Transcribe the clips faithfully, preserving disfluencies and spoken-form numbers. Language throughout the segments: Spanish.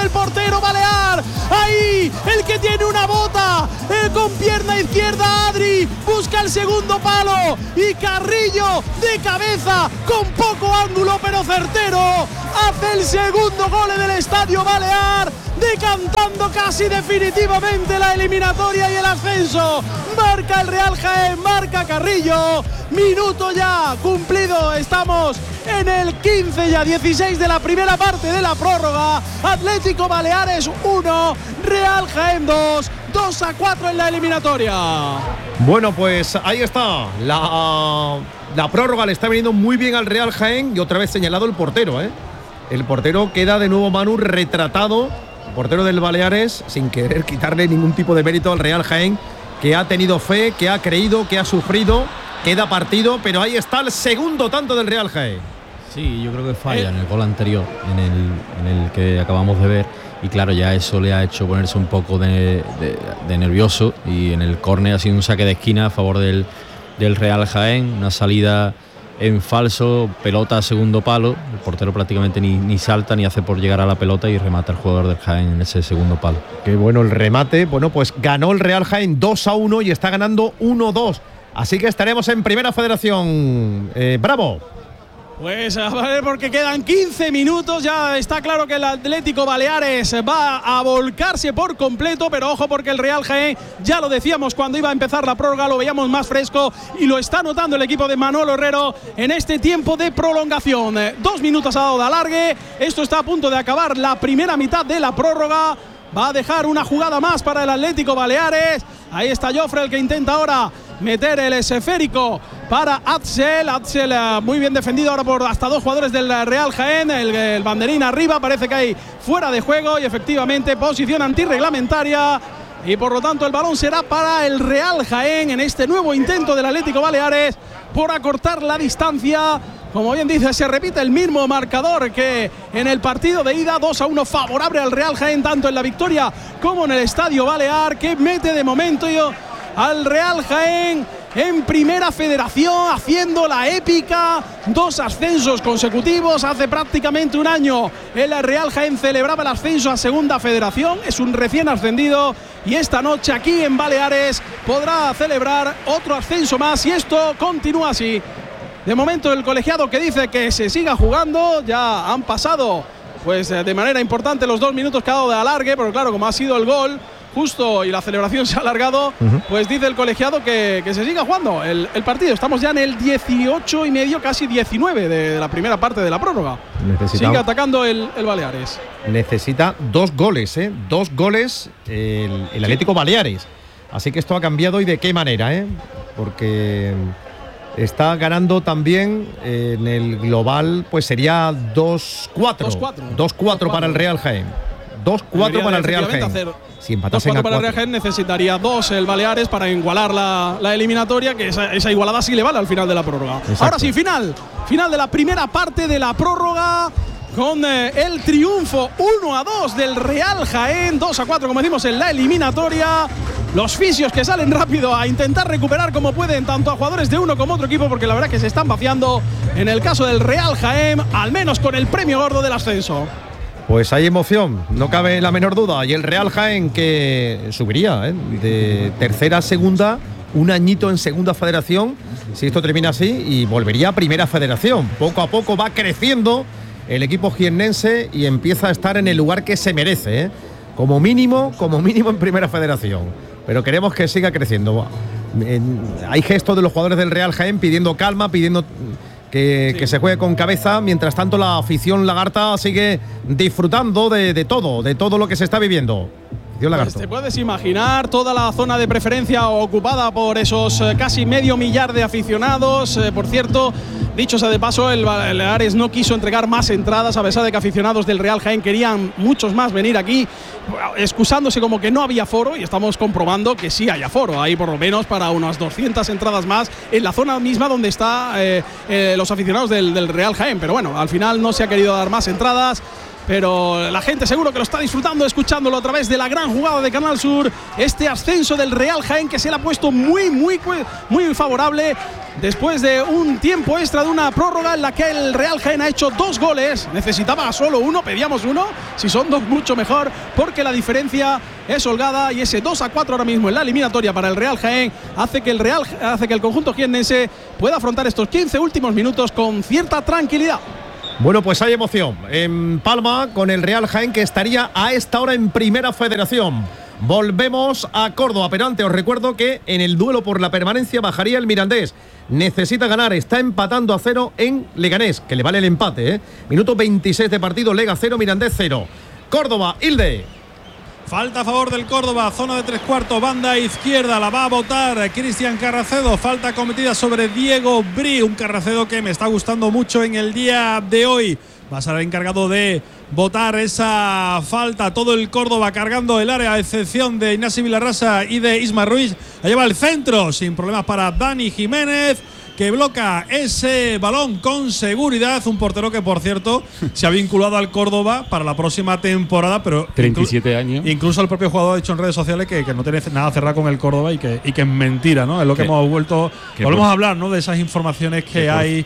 el portero balear. Ahí, el que tiene una bota, eh, con pierna izquierda, Adri, busca el segundo palo y Carrillo de cabeza, con poco ángulo pero certero, hace el segundo gol del Estadio Balear, decantando casi definitivamente la eliminatoria y el ascenso. Marca el Real Jaén, marca Carrillo. Minuto ya cumplido, estamos en el quince ya, dieciséis de la primera parte de la prórroga. Atlético Baleares uno, Real Jaén dos, dos a cuatro en la eliminatoria. Bueno, pues ahí está. La, la prórroga le está viniendo muy bien al Real Jaén y otra vez señalado el portero, ¿eh? El portero queda de nuevo, Manu, retratado. El portero del Baleares, sin querer quitarle ningún tipo de mérito al Real Jaén, que ha tenido fe, que ha creído, que ha sufrido. Queda partido, pero ahí está el segundo tanto del Real Jaén. Sí, yo creo que falla eh. en el gol anterior, en el, en el que acabamos de ver. Y claro, ya eso le ha hecho ponerse un poco de, de, de nervioso. Y en el córner ha sido un saque de esquina a favor del, del Real Jaén. Una salida en falso, pelota a segundo palo. El portero prácticamente ni, ni salta ni hace por llegar a la pelota y remata el jugador del Jaén en ese segundo palo. Qué bueno el remate. Bueno, pues ganó el Real Jaén dos a uno y está ganando uno dos. Así que estaremos en Primera Federación. Eh, ¡Bravo! Pues a ver, porque quedan quince minutos, ya está claro que el Atlético Baleares va a volcarse por completo, pero ojo porque el Real Jaén, ya lo decíamos cuando iba a empezar la prórroga, lo veíamos más fresco y lo está notando el equipo de Manolo Herrero en este tiempo de prolongación. Dos minutos ha dado de alargue, esto está a punto de acabar la primera mitad de la prórroga. Va a dejar una jugada más para el Atlético Baleares. Ahí está Jofre, el que intenta ahora meter el esférico para Axel. Axel uh, muy bien defendido ahora por hasta dos jugadores del Real Jaén. El, el banderín arriba, parece que hay fuera de juego y efectivamente posición antirreglamentaria. Y por lo tanto el balón será para el Real Jaén en este nuevo intento del Atlético Baleares por acortar la distancia. Como bien dice, se repite el mismo marcador que en el partido de ida, dos a uno favorable al Real Jaén, tanto en la victoria como en el Estadio Balear, que mete de momento al Real Jaén en Primera Federación, haciendo la épica, dos ascensos consecutivos. Hace prácticamente un año el Real Jaén celebraba el ascenso a Segunda Federación, es un recién ascendido y esta noche aquí en Baleares podrá celebrar otro ascenso más y esto continúa así. De momento el colegiado que dice que se siga jugando, ya han pasado pues de manera importante los dos minutos que ha dado de alargue, pero claro, como ha sido el gol justo y la celebración se ha alargado, uh-huh. pues dice el colegiado que, que se siga jugando el, el partido. Estamos ya en el dieciocho y medio, casi diecinueve de, de la primera parte de la prórroga. Necesita, sigue atacando el, el Baleares. Necesita dos goles, ¿eh? Dos goles el, el Atlético Baleares. Así que esto ha cambiado y de qué manera, ¿eh? Porque está ganando también eh, en el global, pues sería dos cuatro. dos cuatro para el Real Jaén. dos cuatro para el Real Jaén. Hacer si empatasen dos cuatro para el Real Jaén necesitaría dos el Baleares para igualar la, la eliminatoria, que esa, esa igualada sí le vale al final de la prórroga. Exacto. Ahora sí, final. Final de la primera parte de la prórroga, con eh, el triunfo uno a dos del Real Jaén, dos a cuatro como decimos en la eliminatoria. Los fisios que salen rápido a intentar recuperar como pueden tanto a jugadores de uno como otro equipo, porque la verdad que se están vaciando en el caso del Real Jaén, al menos con el premio gordo del ascenso. Pues hay emoción, no cabe la menor duda. Y el Real Jaén que subiría ¿eh? de tercera a segunda, un añito en Segunda Federación, si esto termina así, y volvería a Primera Federación. Poco a poco va creciendo el equipo jiennense y empieza a estar en el lugar que se merece, ¿eh? como mínimo, como mínimo en Primera Federación. Pero queremos que siga creciendo. Hay gestos de los jugadores del Real Jaén pidiendo calma, pidiendo que, sí. que se juegue con cabeza. Mientras tanto, la afición lagarta sigue disfrutando de, de todo, de todo lo que se está viviendo. Pues te puedes imaginar toda la zona de preferencia ocupada por esos eh, casi medio millar de aficionados. Eh, por cierto, dicho sea de paso, el Baleares no quiso entregar más entradas, a pesar de que aficionados del Real Jaén querían muchos más venir aquí, excusándose como que no había aforo, y estamos comprobando que sí hay aforo. Hay por lo menos para unas doscientas entradas más en la zona misma donde están eh, eh, los aficionados del, del Real Jaén. Pero bueno, al final no se ha querido dar más entradas. pero la gente seguro que lo está disfrutando escuchándolo a través de la gran jugada de Canal Sur. Este ascenso del Real Jaén que se le ha puesto muy, muy, muy favorable después de un tiempo extra de una prórroga en la que el Real Jaén ha hecho dos goles. Necesitaba solo uno, pedíamos uno. Si son dos, mucho mejor, porque la diferencia es holgada y ese dos a cuatro ahora mismo en la eliminatoria para el Real Jaén hace que el Real hace que el conjunto jiennense pueda afrontar estos quince últimos minutos con cierta tranquilidad. Bueno, pues hay emoción en Palma con el Real Jaén, que estaría a esta hora en Primera Federación. Volvemos a Córdoba, pero antes os recuerdo que en el duelo por la permanencia bajaría el Mirandés. Necesita ganar, está empatando a cero en Leganés, que le vale el empate, ¿eh? Minuto veintiséis de partido, Lega cero, Mirandés cero. Córdoba, Hilde. Falta a favor del Córdoba, zona de tres cuartos, banda izquierda, la va a votar Cristian Carracedo. Falta cometida sobre Diego Bri, un Carracedo que me está gustando mucho en el día de hoy. Va a ser el encargado de votar esa falta. Todo el Córdoba cargando el área, a excepción de Ignacio Vilarrasa y de Isma Ruiz. La lleva al centro, sin problemas para Dani Jiménez, que bloca ese balón con seguridad. Un portero que, por cierto, se ha vinculado al Córdoba para la próxima temporada, pero treinta y siete años. Incluso el propio jugador ha dicho en redes sociales que, que no tiene nada cerrado con el Córdoba y que, y que es mentira, ¿no? Es lo que ¿Qué? hemos vuelto. Volvemos a hablar, ¿no? De esas informaciones que hay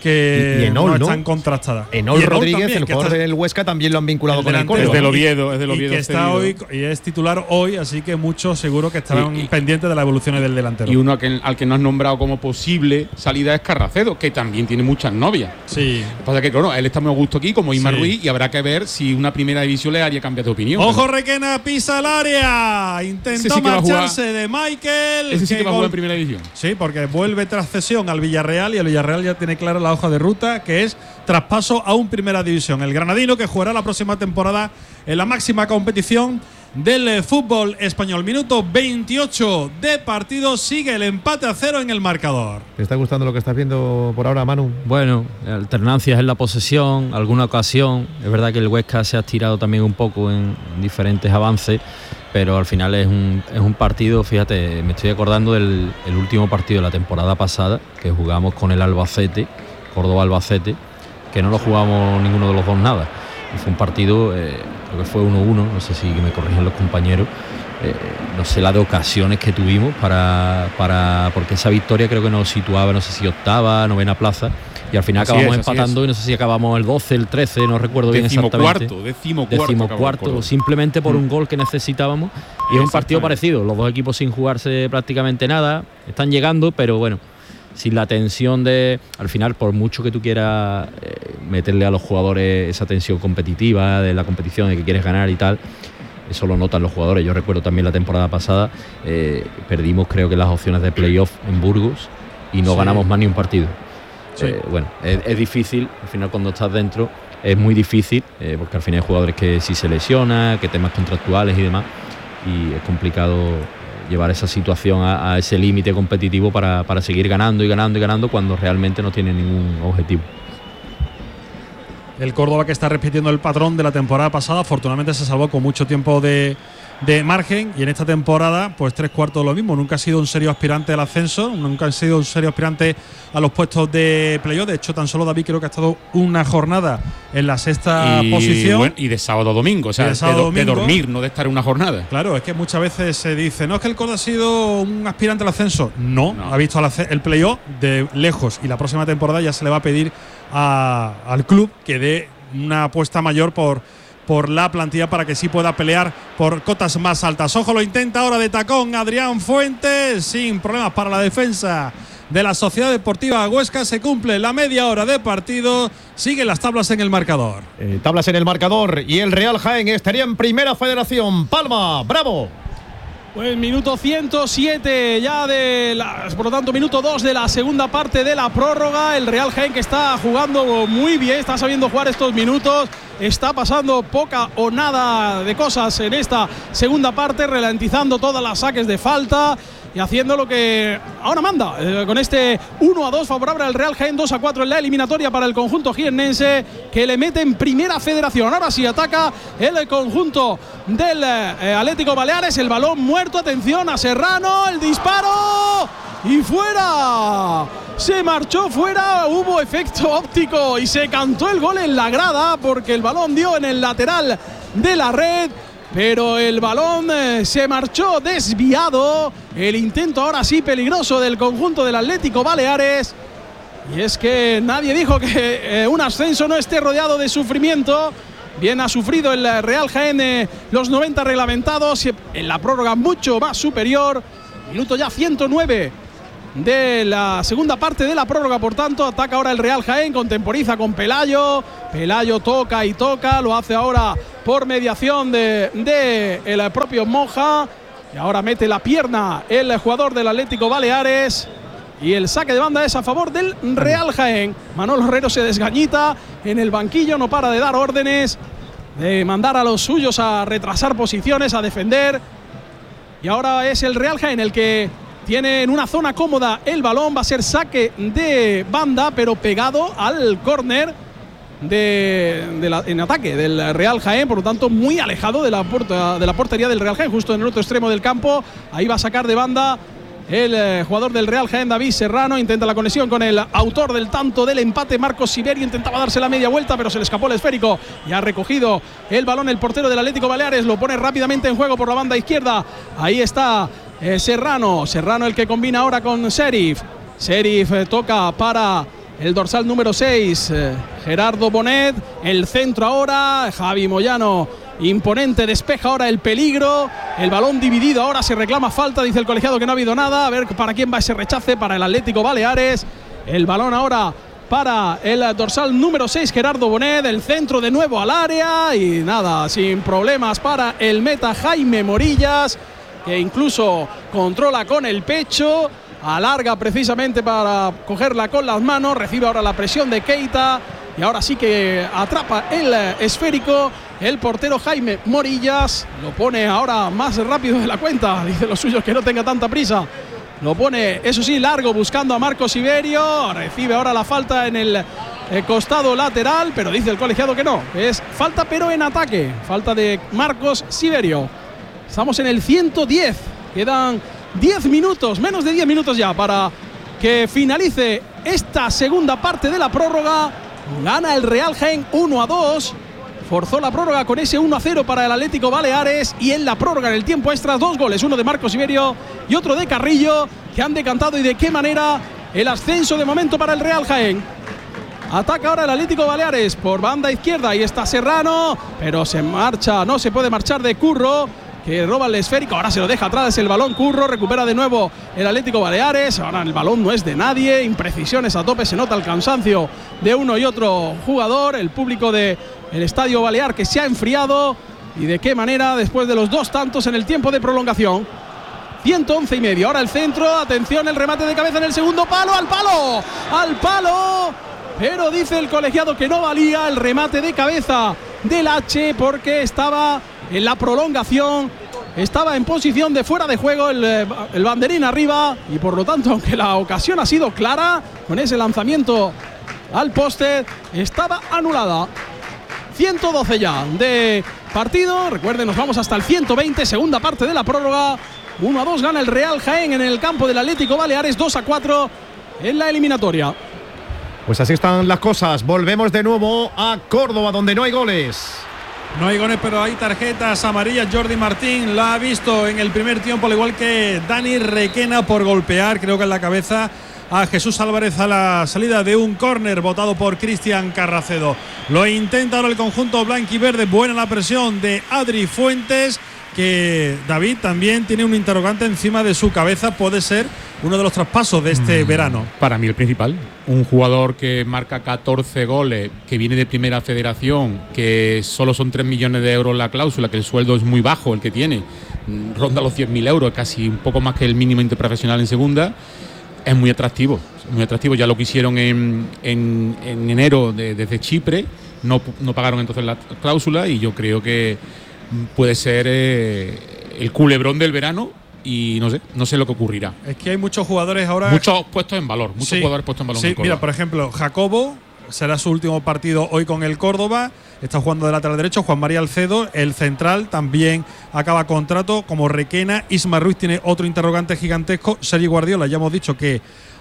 que y, y Enol, no ¿no? están contrastadas. Enol, Enol Rodríguez, también, el que jugador está, del Huesca, también lo han vinculado el con el delantero. Córdoba. Es del Oviedo, es del Oviedo. Y que está hoy y es titular hoy, así que muchos seguro que estarán Y- y- pendientes de las evoluciones del delantero. Y uno al que, al que no has nombrado como posible salida es Carracedo, que también tiene muchas novias. Sí. Lo que pasa es que, claro, él está muy a gusto aquí, como Isma Sí. Ruiz, y habrá que ver si una primera división le haría cambiar de opinión. Ojo, Requena pisa el área. Intentó Ese sí que va a jugar. marcharse de Michael. Ese sí que va a gol- jugar en primera división. Sí, porque vuelve tras cesión al Villarreal y el Villarreal ya tiene clara la hoja de ruta, que es traspaso a un primera división. El granadino que jugará la próxima temporada en la máxima competición del eh, fútbol español. Minuto veintiocho de partido, sigue el empate a cero en el marcador. ¿Te está gustando lo que estás viendo por ahora, Manu? Bueno, alternancias en la posesión, alguna ocasión. Es verdad que el Huesca se ha estirado también un poco en diferentes avances, pero al final es un, es un partido, fíjate, me estoy acordando del el último partido de la temporada pasada, que jugamos con el Albacete, Córdoba-Albacete, que no lo jugamos ninguno de los dos nada. Y fue un partido, eh, creo que fue uno uno, no sé si me corrigen los compañeros, eh, no sé la de ocasiones que tuvimos para, para porque esa victoria creo que nos situaba, no sé si octava, novena plaza, y al final Así acabamos es, así empatando es. y no sé si acabamos el doce, el trece, no recuerdo bien exactamente. Decimocuarto, decimocuarto. Decimocuarto, acabó el simplemente por Mm. un gol que necesitábamos. Y es un partido Exactamente. parecido, los dos equipos sin jugarse prácticamente nada, están llegando, pero bueno, sin la tensión de, al final, por mucho que tú quieras eh, meterle a los jugadores esa tensión competitiva de la competición, de que quieres ganar y tal, eso lo notan los jugadores. Yo recuerdo también la temporada pasada, eh, perdimos creo que las opciones de playoff en Burgos y no Sí. ganamos más ni un partido. Sí. Eh, bueno, es, es difícil, al final cuando estás dentro es muy difícil, eh, porque al final hay jugadores que si se lesiona, que temas contractuales y demás, y es complicado llevar esa situación a, a ese límite competitivo para, para seguir ganando y ganando y ganando cuando realmente no tiene ningún objetivo. El Córdoba que está repitiendo el patrón de la temporada pasada, afortunadamente se salvó con mucho tiempo de, de margen, y en esta temporada pues tres cuartos lo mismo. Nunca ha sido un serio aspirante al ascenso, nunca ha sido un serio aspirante a los puestos de playoff. De hecho, tan solo David creo que ha estado una jornada en la sexta y, posición. bueno, y de sábado a domingo, o sea, Y de de, sábado a do- de domingo. dormir, no de estar en una jornada. Claro, es que muchas veces se dice, no es que el Córdoba ha sido un aspirante al ascenso. No, No. ha visto el, ace- el playoff de lejos, y la próxima temporada ya se le va a pedir a- al club que dé una apuesta mayor por, por la plantilla para que sí pueda pelear por cotas más altas. Ojo, lo intenta ahora de tacón Adrián Fuentes, sin problemas para la defensa de la Sociedad Deportiva Huesca. Se cumple la media hora de partido, siguen las tablas en el marcador. Eh, tablas en el marcador y el Real Jaén estaría en Primera Federación. Palma, bravo. Pues minuto ciento siete ya de la, por lo tanto minuto dos de la segunda parte de la prórroga. El Real Jaén que está jugando muy bien, está sabiendo jugar estos minutos, está pasando poca o nada de cosas en esta segunda parte, ralentizando todas las saques de falta y haciendo lo que ahora manda, eh, con este uno a dos favorable al Real Jaén, dos a cuatro en la eliminatoria para el conjunto jiennense, que le mete en Primera Federación. Ahora sí ataca el conjunto del eh, Atlético Baleares, el balón muerto, atención a Serrano, el disparo y fuera. Se marchó fuera, hubo efecto óptico y se cantó el gol en la grada porque el balón dio en el lateral de la red, pero el balón eh, se marchó desviado. El intento ahora sí peligroso del conjunto del Atlético Baleares. Y es que nadie dijo que eh, un ascenso no esté rodeado de sufrimiento. Bien ha sufrido el Real Jaén eh, los noventa reglamentados, en la prórroga mucho más superior. Minuto ya ciento nueve de la segunda parte de la prórroga, por tanto ataca ahora el Real Jaén, contemporiza con Pelayo. Pelayo toca y toca, lo hace ahora por mediación de, de el propio Moja. Y ahora mete la pierna el jugador del Atlético Baleares. Y el saque de banda es a favor del Real Jaén. Manolo Herrero se desgañita en el banquillo, no para de dar órdenes, de mandar a los suyos a retrasar posiciones, a defender. Y ahora es el Real Jaén el que tiene en una zona cómoda el balón. Va a ser saque de banda, pero pegado al córner de, de la, en ataque del Real Jaén, por lo tanto muy alejado de la, puerta, de la portería del Real Jaén, justo en el otro extremo del campo. Ahí va a sacar de banda el eh, jugador del Real Jaén, David Serrano. Intenta la conexión con el autor del tanto del empate, Marcos Siberio. Intentaba darse la media vuelta, pero se le escapó el esférico. Y ha recogido el balón el portero del Atlético Baleares. Lo pone rápidamente en juego por la banda izquierda. Ahí está eh, Serrano. Serrano el que combina ahora con Sheriff. Sheriff eh, toca para el dorsal número seis, eh, Gerardo Bonet. El centro ahora, Javi Moyano. Imponente, despeja ahora el peligro. El balón dividido, ahora se reclama falta. Dice el colegiado que no ha habido nada. A ver para quién va ese rechace, para el Atlético Baleares. El balón ahora para el dorsal número seis, Gerardo Bonet. El centro de nuevo al área. Y nada, sin problemas para el meta Jaime Morillas, que incluso controla con el pecho. Alarga precisamente para cogerla con las manos. Recibe ahora la presión de Keita. Y ahora sí que atrapa el esférico el portero Jaime Morillas. Lo pone ahora más rápido de la cuenta. Dice los suyos que no tenga tanta prisa. Lo pone, eso sí, largo, buscando a Marcos Siberio. Recibe ahora la falta en el costado lateral, pero dice el colegiado que no, que es falta pero en ataque. Falta de Marcos Siberio. Estamos en el ciento diez. Quedan diez minutos, menos de diez minutos ya para que finalice esta segunda parte de la prórroga. Gana el Real Jaén uno a dos. Forzó la prórroga con ese uno a cero para el Atlético Baleares. Y en la prórroga, en el tiempo extra, dos goles. Uno de Marcos Siberio y otro de Carrillo, que han decantado. Y de qué manera el ascenso de momento para el Real Jaén. Ataca ahora el Atlético Baleares por banda izquierda. Ahí está Serrano, pero se marcha, no se puede marchar de Curro, que roba el esférico. Ahora se lo deja atrás el balón Curro. Recupera de nuevo el Atlético Baleares. Ahora el balón no es de nadie. Imprecisiones a tope. Se nota el cansancio de uno y otro jugador. El público del Estadio Balear que se ha enfriado. Y de qué manera después de los dos tantos en el tiempo de prolongación. ciento once y medio. Ahora el centro. Atención, el remate de cabeza en el segundo palo. ¡Al palo! ¡Al palo! Pero dice el colegiado que no valía el remate de cabeza del H, porque estaba en la prolongación, estaba en posición de fuera de juego el, el banderín arriba, y por lo tanto, aunque la ocasión ha sido clara con ese lanzamiento al poste, estaba anulada. ciento doce ya de partido. Recuerden, nos vamos hasta el ciento veinte, segunda parte de la prórroga. uno a dos gana el Real Jaén en el campo del Atlético Baleares, dos a cuatro en la eliminatoria. Pues así están las cosas. Volvemos de nuevo a Córdoba, donde no hay goles. No hay goles, pero hay tarjetas amarillas. Jordi Martín la ha visto en el primer tiempo, al igual que Dani Requena, por golpear, creo que en la cabeza, a Jesús Álvarez a la salida de un córner votado por Cristian Carracedo. Lo intenta ahora el conjunto blanquiverde. Buena la presión de Adri Fuentes, que David también tiene un interrogante encima de su cabeza. Puede ser uno de los traspasos de este mm, verano. Para mí el principal. Un jugador que marca catorce goles, que viene de Primera Federación, que solo son tres millones de euros la cláusula, que el sueldo es muy bajo el que tiene, ronda los cien mil euros, casi un poco más que el mínimo interprofesional en segunda. Es muy atractivo, muy atractivo. Ya lo quisieron en, en, en enero de, desde Chipre, no, no pagaron entonces la cláusula, y yo creo que puede ser eh, el culebrón del verano. Y no sé, no sé lo que ocurrirá. Es que hay muchos jugadores ahora. Muchos puestos en valor, muchos sí, jugadores puestos en valor. Sí, mira, por ejemplo, Jacobo será su último partido hoy con el Córdoba. Está jugando de lateral derecho Juan María Alcedo, el central también acaba contrato como Requena. Isma Ruiz tiene otro interrogante gigantesco. Sergi Guardiola, ya hemos dicho que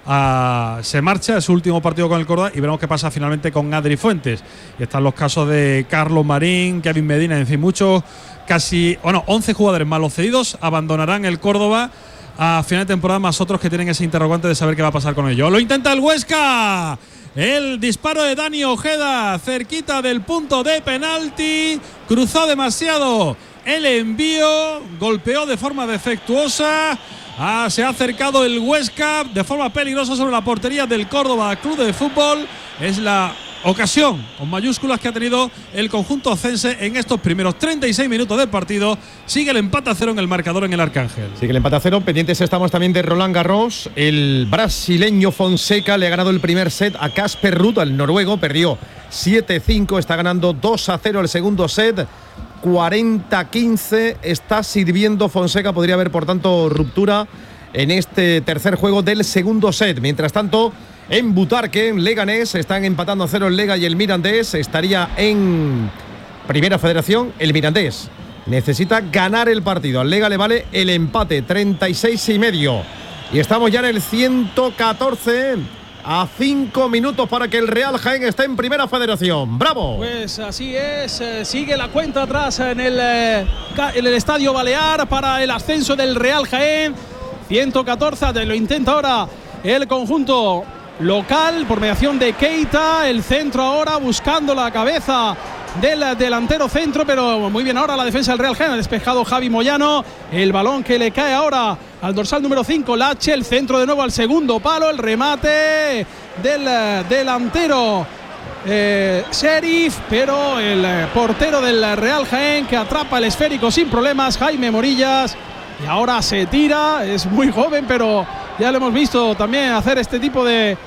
uh, se marcha, es su último partido con el Córdoba y veremos qué pasa finalmente con Adri Fuentes. Y están los casos de Carlos Marín, Kevin Medina, en fin, muchos, casi, bueno, once jugadores más los cedidos abandonarán el Córdoba a final de temporada, más otros que tienen ese interrogante de saber qué va a pasar con ellos. Lo intenta el Huesca. El disparo de Dani Ojeda cerquita del punto de penalti. Cruzó demasiado el envío. Golpeó de forma defectuosa. Ah, se ha acercado el Huesca de forma peligrosa sobre la portería del Córdoba Club de Fútbol. Es la ocasión con mayúsculas que ha tenido el conjunto ocense en estos primeros treinta y seis minutos del partido. Sigue el empate a cero en el marcador en el Arcángel. Sigue el empate a cero. Pendientes estamos también de Roland Garros. El brasileño Fonseca le ha ganado el primer set a Casper Ruud, el noruego. Perdió siete cinco, está ganando dos a cero el segundo set. cuarenta quince está sirviendo Fonseca. Podría haber, por tanto, ruptura en este tercer juego del segundo set. Mientras tanto, en Butarque, en Leganés, están empatando a cero el Lega y el Mirandés. Estaría en Primera Federación el Mirandés. Necesita ganar el partido. Al Lega le vale el empate, treinta y seis y medio. Y estamos ya en el ciento catorce, a cinco minutos para que el Real Jaén esté en Primera Federación. ¡Bravo! Pues así es, eh, sigue la cuenta atrás en el, eh, en el Estadio Balear para el ascenso del Real Jaén. ciento catorce, lo intenta ahora el conjunto local por mediación de Keita. El centro ahora buscando la cabeza del delantero centro, pero muy bien ahora la defensa del Real Jaén. Ha despejado Javi Moyano. El balón que le cae ahora al dorsal número cinco, Lache. El centro de nuevo al segundo palo. El remate del delantero eh, Sheriff, pero el portero del Real Jaén que atrapa el esférico sin problemas, Jaime Morillas. Y ahora se tira. Es muy joven, pero ya lo hemos visto también hacer este tipo de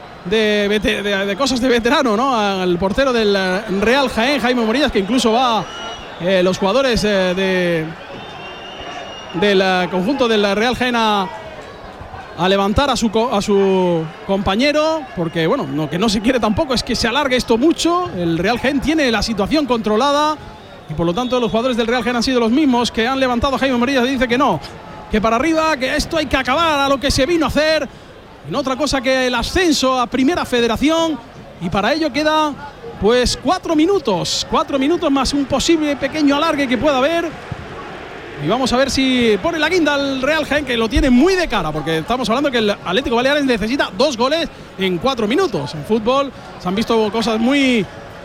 De, de, de cosas de veterano, ¿no? Al portero del Real Jaén, Jaime Morillas, que incluso va eh, los jugadores eh, de del conjunto del Real Jaén a, a levantar a su, a su compañero, porque bueno, no, que no se quiere tampoco es que se alargue esto mucho. El Real Jaén tiene la situación controlada y por lo tanto los jugadores del Real Jaén han sido los mismos que han levantado a Jaime Morillas y dice que no, que para arriba, que esto hay que acabar a lo que se vino a hacer. En otra cosa que el ascenso a Primera Federación, y para ello queda pues cuatro minutos, cuatro minutos más un posible pequeño alargue que pueda haber. Y vamos a ver si pone la guinda al Real Jaén, que lo tiene muy de cara, porque estamos hablando que el Atlético Baleares necesita dos goles en cuatro minutos. En fútbol se han visto cosas muy,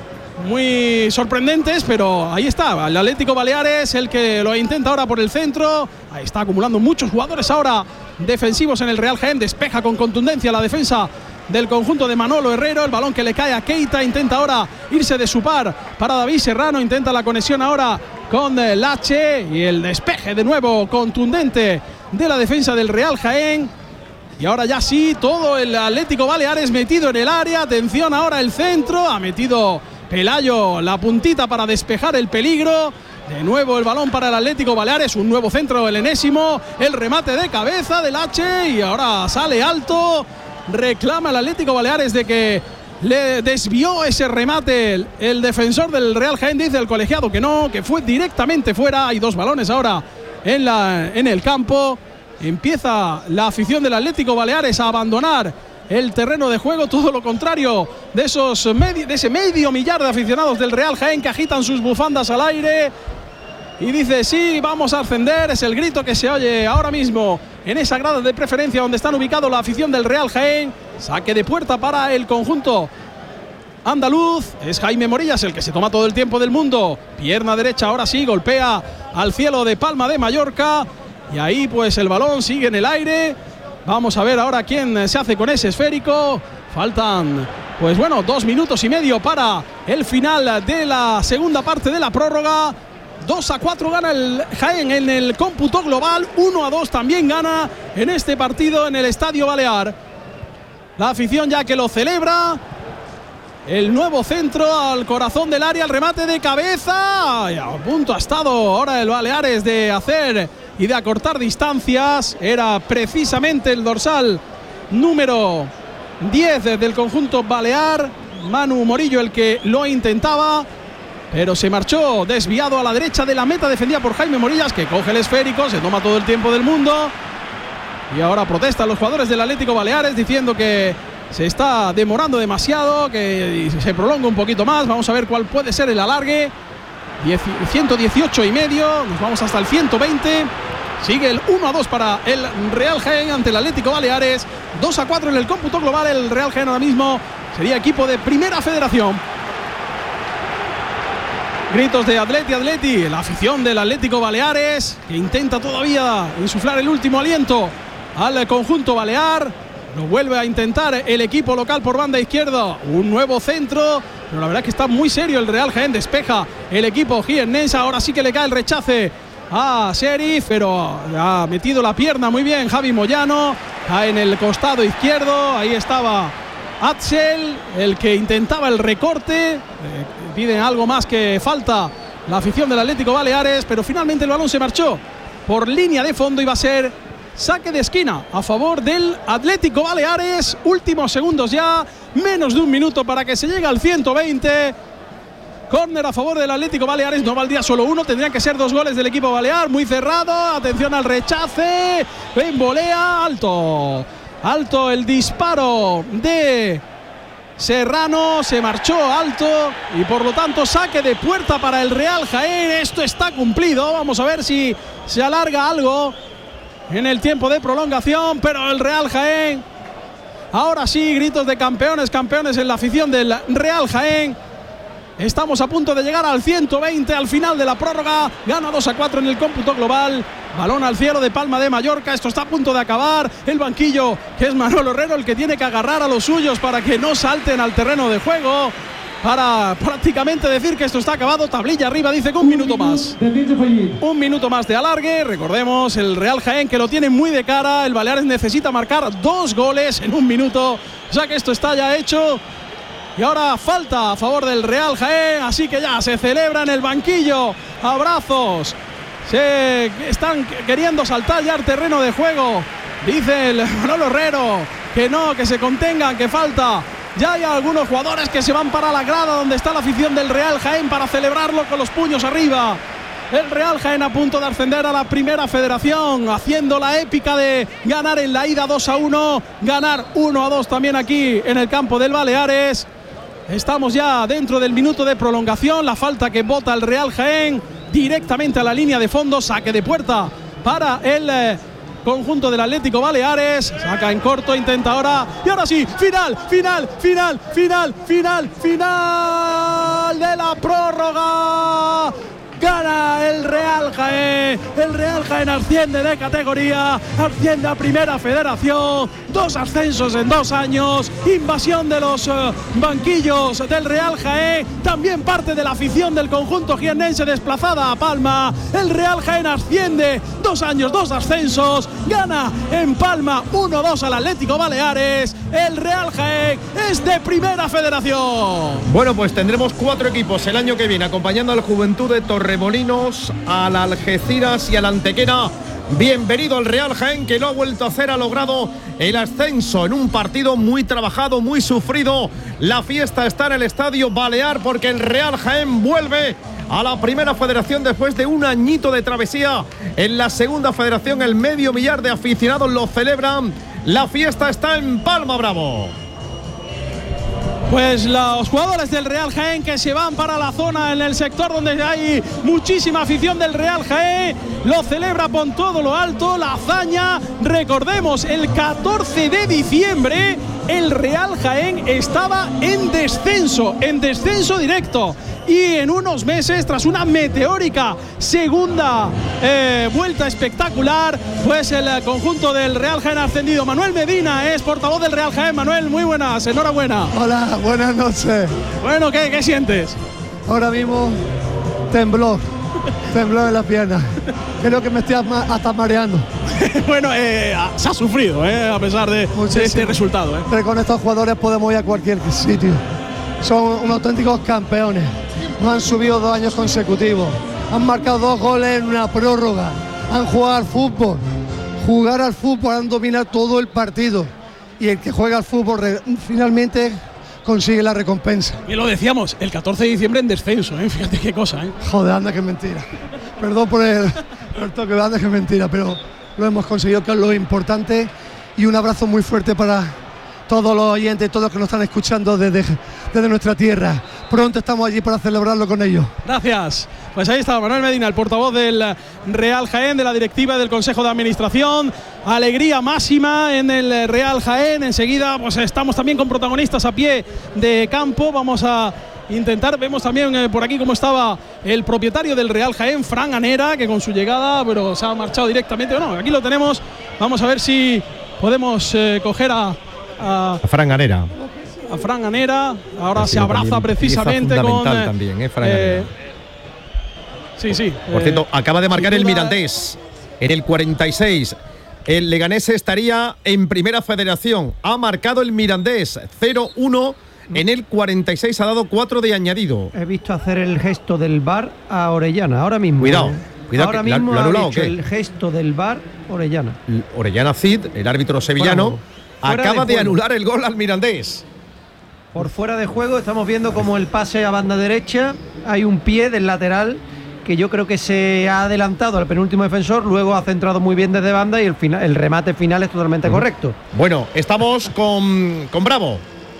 muy sorprendentes, pero ahí está, el Atlético Baleares, el que lo intenta ahora por el centro. Ahí está acumulando muchos jugadores ahora defensivos en el Real Jaén. Despeja con contundencia la defensa del conjunto de Manolo Herrero. El balón que le cae a Keita. Intenta ahora irse de su par para David Serrano. Intenta la conexión ahora con Lache. Y el despeje de nuevo contundente de la defensa del Real Jaén. Y ahora ya sí, todo el Atlético Baleares metido en el área. Atención ahora el centro. Ha metido Pelayo la puntita para despejar el peligro. De nuevo el balón para el Atlético Baleares, un nuevo centro, el enésimo, el remate de cabeza del H y ahora sale alto. Reclama el Atlético Baleares de que le desvió ese remate el, el defensor del Real Jaén. Dice el colegiado que no, que fue directamente fuera. Hay dos balones ahora en, la, en el campo. Empieza la afición del Atlético Baleares a abandonar el terreno de juego, todo lo contrario de, esos medi- de ese medio millar de aficionados del Real Jaén que agitan sus bufandas al aire y dice sí, vamos a ascender. Es el grito que se oye ahora mismo en esa grada de preferencia donde están ubicados la afición del Real Jaén. Saque de puerta para el conjunto andaluz. Es Jaime Morillas el que se toma todo el tiempo del mundo. Pierna derecha, ahora sí, golpea al cielo de Palma de Mallorca y ahí pues el balón sigue en el aire. Vamos a ver ahora quién se hace con ese esférico. Faltan, pues bueno, dos minutos y medio para el final de la segunda parte de la prórroga. dos a cuatro gana el Jaén en el cómputo global. uno a dos también gana en este partido en el Estadio Balear. La afición ya que lo celebra. El nuevo centro al corazón del área, el remate de cabeza. Y a punto ha estado ahora el Baleares de hacer y de acortar distancias. Era precisamente el dorsal número diez del conjunto balear, Manu Morillo el que lo intentaba, pero se marchó desviado a la derecha de la meta, defendida por Jaime Morillas, que coge el esférico, se toma todo el tiempo del mundo. Y ahora protestan los jugadores del Atlético Baleares diciendo que se está demorando demasiado, que se prolonga un poquito más. Vamos a ver cuál puede ser el alargue. ciento dieciocho y medio, nos vamos hasta el ciento veinte. Sigue el uno a dos para el Real Jaén ante el Atlético Baleares. dos a cuatro en el cómputo global. El Real Jaén ahora mismo sería equipo de Primera Federación. Gritos de Atleti, Atleti, la afición del Atlético Baleares, que intenta todavía insuflar el último aliento al conjunto balear. Lo vuelve a intentar el equipo local por banda izquierda. Un nuevo centro, pero la verdad es que está muy serio el Real Jaén. Despeja el equipo jiennense. Ahora sí que le cae el rechace a Sheriff, pero ha metido la pierna muy bien Javi Moyano. Cae en el costado izquierdo. Ahí estaba Axel, el que intentaba el recorte. Eh, piden algo más que falta la afición del Atlético Baleares, pero finalmente el balón se marchó por línea de fondo y va a ser saque de esquina a favor del Atlético Baleares. Últimos segundos ya, menos de un minuto para que se llegue al ciento veinte. Córner a favor del Atlético Baleares. No valdría solo uno, tendrían que ser dos goles del equipo balear. Muy cerrado, atención al rechace. En volea, alto. Alto el disparo de Serrano, se marchó alto y por lo tanto saque de puerta para el Real Jaén. Esto está cumplido. Vamos a ver si se alarga algo en el tiempo de prolongación, pero el Real Jaén, ahora sí, gritos de campeones, campeones en la afición del Real Jaén. Estamos a punto de llegar al ciento veinte, al final de la prórroga. Gana dos a cuatro en el cómputo global. Balón al cielo de Palma de Mallorca. Esto está a punto de acabar. El banquillo, que es Manolo Herrero, el que tiene que agarrar a los suyos para que no salten al terreno de juego, para prácticamente decir que esto está acabado. Tablilla arriba, dice que un minuto más. Un minuto más de alargue. Recordemos, el Real Jaén, que lo tiene muy de cara. El Baleares necesita marcar dos goles en un minuto, o sea que esto está ya hecho. Y ahora falta a favor del Real Jaén, así que ya se celebra en el banquillo. Abrazos. Se están queriendo saltar ya al terreno de juego. Dice el Manolo Herrero que no, que se contengan, que falta. Ya hay algunos jugadores que se van para la grada donde está la afición del Real Jaén para celebrarlo con los puños arriba. El Real Jaén a punto de ascender a la Primera Federación, haciendo la épica de ganar en la ida dos a uno, ganar uno a dos también aquí en el campo del Baleares. Estamos ya dentro del minuto de prolongación. La falta que bota el Real Jaén directamente a la línea de fondo. Saque de puerta para el eh, conjunto del Atlético Baleares. Saca en corto, intenta ahora. Y ahora sí, final, final, final, final, final, final de la prórroga. Gana el Real Jaén. El Real Jaén asciende de categoría, asciende a Primera Federación. Dos ascensos en dos años. Invasión de los uh, banquillos del Real Jaén. También parte de la afición del conjunto jiennense desplazada a Palma. El Real Jaén asciende. Dos años, dos ascensos. Gana en Palma uno dos al Atlético Baleares. El Real Jaén es de Primera Federación. Bueno, pues tendremos cuatro equipos el año que viene acompañando a la Juventud de Torremolinos, al Algeciras y al Antequera. Bienvenido al Real Jaén, que lo ha vuelto a hacer, ha logrado el ascenso en un partido muy trabajado, muy sufrido. La fiesta está en el Estadio Balear porque el Real Jaén vuelve a la Primera Federación después de un añito de travesía en la Segunda Federación. El medio millar de aficionados lo celebran. La fiesta está en Palma Bravo. Pues los jugadores del Real Jaén que se van para la zona en el sector donde hay muchísima afición del Real Jaén, lo celebra con todo lo alto, la hazaña. Recordemos, el catorce de diciembre el Real Jaén estaba en descenso, en descenso directo. Y en unos meses, tras una meteórica segunda eh, vuelta espectacular, pues el conjunto del Real Jaén ha ascendido. Manuel Medina es portavoz del Real Jaén. Manuel, muy buenas, enhorabuena. Hola, buenas noches. Bueno, ¿qué, qué sientes? Ahora mismo temblor, temblor en las piernas. Creo que me estoy hasta mareando. Bueno, eh, se ha sufrido, eh, a pesar de, de este resultado. Eh. Pero con estos jugadores podemos ir a cualquier sitio. Son unos auténticos campeones. Nos han subido dos años consecutivos. Han marcado dos goles en una prórroga. Han jugado al fútbol. Jugar al fútbol, han dominado todo el partido. Y el que juega al fútbol finalmente consigue la recompensa. Y lo decíamos, el catorce de diciembre en descenso, ¿eh? Fíjate qué cosa, ¿eh? Joder, anda que es mentira. Perdón por el, por el toque, anda que es mentira, pero lo hemos conseguido, que es lo importante. Y un abrazo muy fuerte para todos los oyentes, todos los que nos están escuchando desde, desde nuestra tierra. Pronto estamos allí para celebrarlo con ellos. Gracias. Pues ahí está Manuel Medina, el portavoz del Real Jaén, de la directiva del Consejo de Administración. Alegría máxima en el Real Jaén. Enseguida pues estamos también con protagonistas a pie de campo. Vamos a intentar, vemos también eh, por aquí cómo estaba el propietario del Real Jaén, Fran Anera, que con su llegada, pero se ha marchado directamente. Bueno, aquí lo tenemos. Vamos a ver si podemos eh, coger a, a, a Fran Anera. A Fran Anera. Ahora ha se abraza precisamente con. Eh, también, eh, Fran eh, sí, sí. Por eh, cierto, acaba de marcar el duda, Mirandés en el cuarenta y seis. El Leganés estaría en Primera Federación. Ha marcado el Mirandés cero uno. En el cuarenta y seis ha dado cuatro de añadido. He visto hacer el gesto del V A R a Orellana, ahora mismo. Cuidado, eh. cuidado. Ahora que mismo ¿lo ha ha anulado hecho o qué? el gesto del V A R Orellana. Orellana Cid, el árbitro sevillano, Fuera acaba de de, juego. anular el gol al Mirandés. Por fuera de juego estamos viendo como el pase a banda derecha, hay un pie del lateral que yo creo que se ha adelantado al penúltimo defensor, luego ha centrado muy bien desde banda y el, final, el remate final es totalmente uh-huh. correcto. Bueno, estamos con, con Bravo.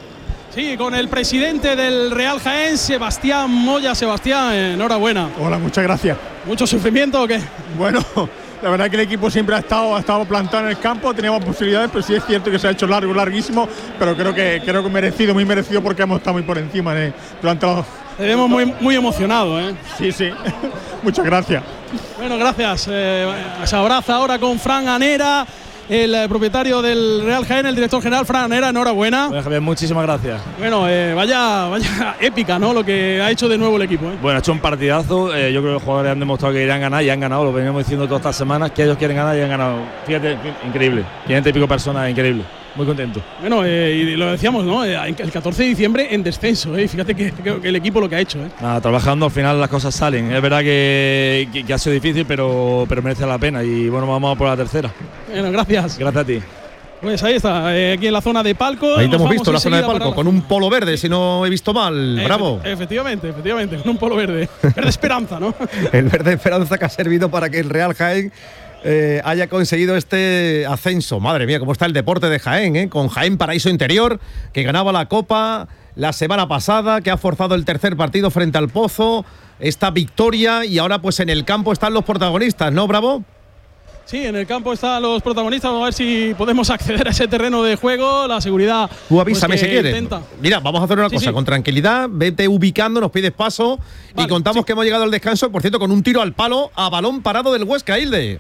Sí, con el presidente del Real Jaén, Sebastián Moya. Sebastián, enhorabuena. Hola, muchas gracias. ¿Mucho sufrimiento o qué? Bueno, la verdad que el equipo siempre ha estado, ha estado plantado en el campo, teníamos posibilidades, pero sí es cierto que se ha hecho largo, larguísimo, pero creo que creo que merecido, muy merecido, porque hemos estado muy por encima ¿eh? durante los... Te vemos muy, muy emocionado, ¿eh? Sí, sí. Muchas gracias. Bueno, gracias. Eh, se abraza ahora con Fran Anera, el eh, propietario del Real Jaén, el director general. Fran Anera, enhorabuena. Bueno, Javier, muchísimas gracias. Bueno, eh, vaya, vaya épica, ¿no? Lo que ha hecho de nuevo el equipo, ¿eh? Bueno, ha hecho un partidazo. Eh, yo creo que los jugadores han demostrado que irán a ganar y han ganado. Lo veníamos diciendo todas estas semanas, que ellos quieren ganar y han ganado. Fíjate, increíble. quinientas y pico personas, increíble. Muy contento. Bueno, eh, y lo decíamos, ¿no? El catorce de diciembre en descenso, ¿eh? Fíjate que, que, que el equipo lo que ha hecho, ¿eh? Nada, trabajando al final las cosas salen. Es verdad que, que, que ha sido difícil, pero, pero merece la pena. Y bueno, vamos a por la tercera. Bueno, gracias. Gracias a ti. Pues ahí está, eh, aquí en la zona de palco. Ahí te hemos visto la zona de palco, con un polo verde, si no he visto mal. Efe Bravo. Efectivamente, efectivamente, con un polo verde. Verde esperanza, ¿no? El verde esperanza que ha servido para que el Real Jaén Eh, haya conseguido este ascenso. Madre mía, cómo está el deporte de Jaén, ¿eh? Con Jaén Paraíso Interior, que ganaba la Copa la semana pasada, que ha forzado el tercer partido frente al Pozo, esta victoria, y ahora pues en el campo están los protagonistas, ¿no, Bravo? Sí, en el campo están los protagonistas. Vamos a ver si podemos acceder a ese terreno de juego. La seguridad. Tú avísame pues, si quieres. Intenta. Mira, vamos a hacer una sí, cosa, sí. con tranquilidad, vete ubicando, nos pides paso vale, y contamos sí. que hemos llegado al descanso, por cierto, con un tiro al palo a balón parado del Huesca, Hilde.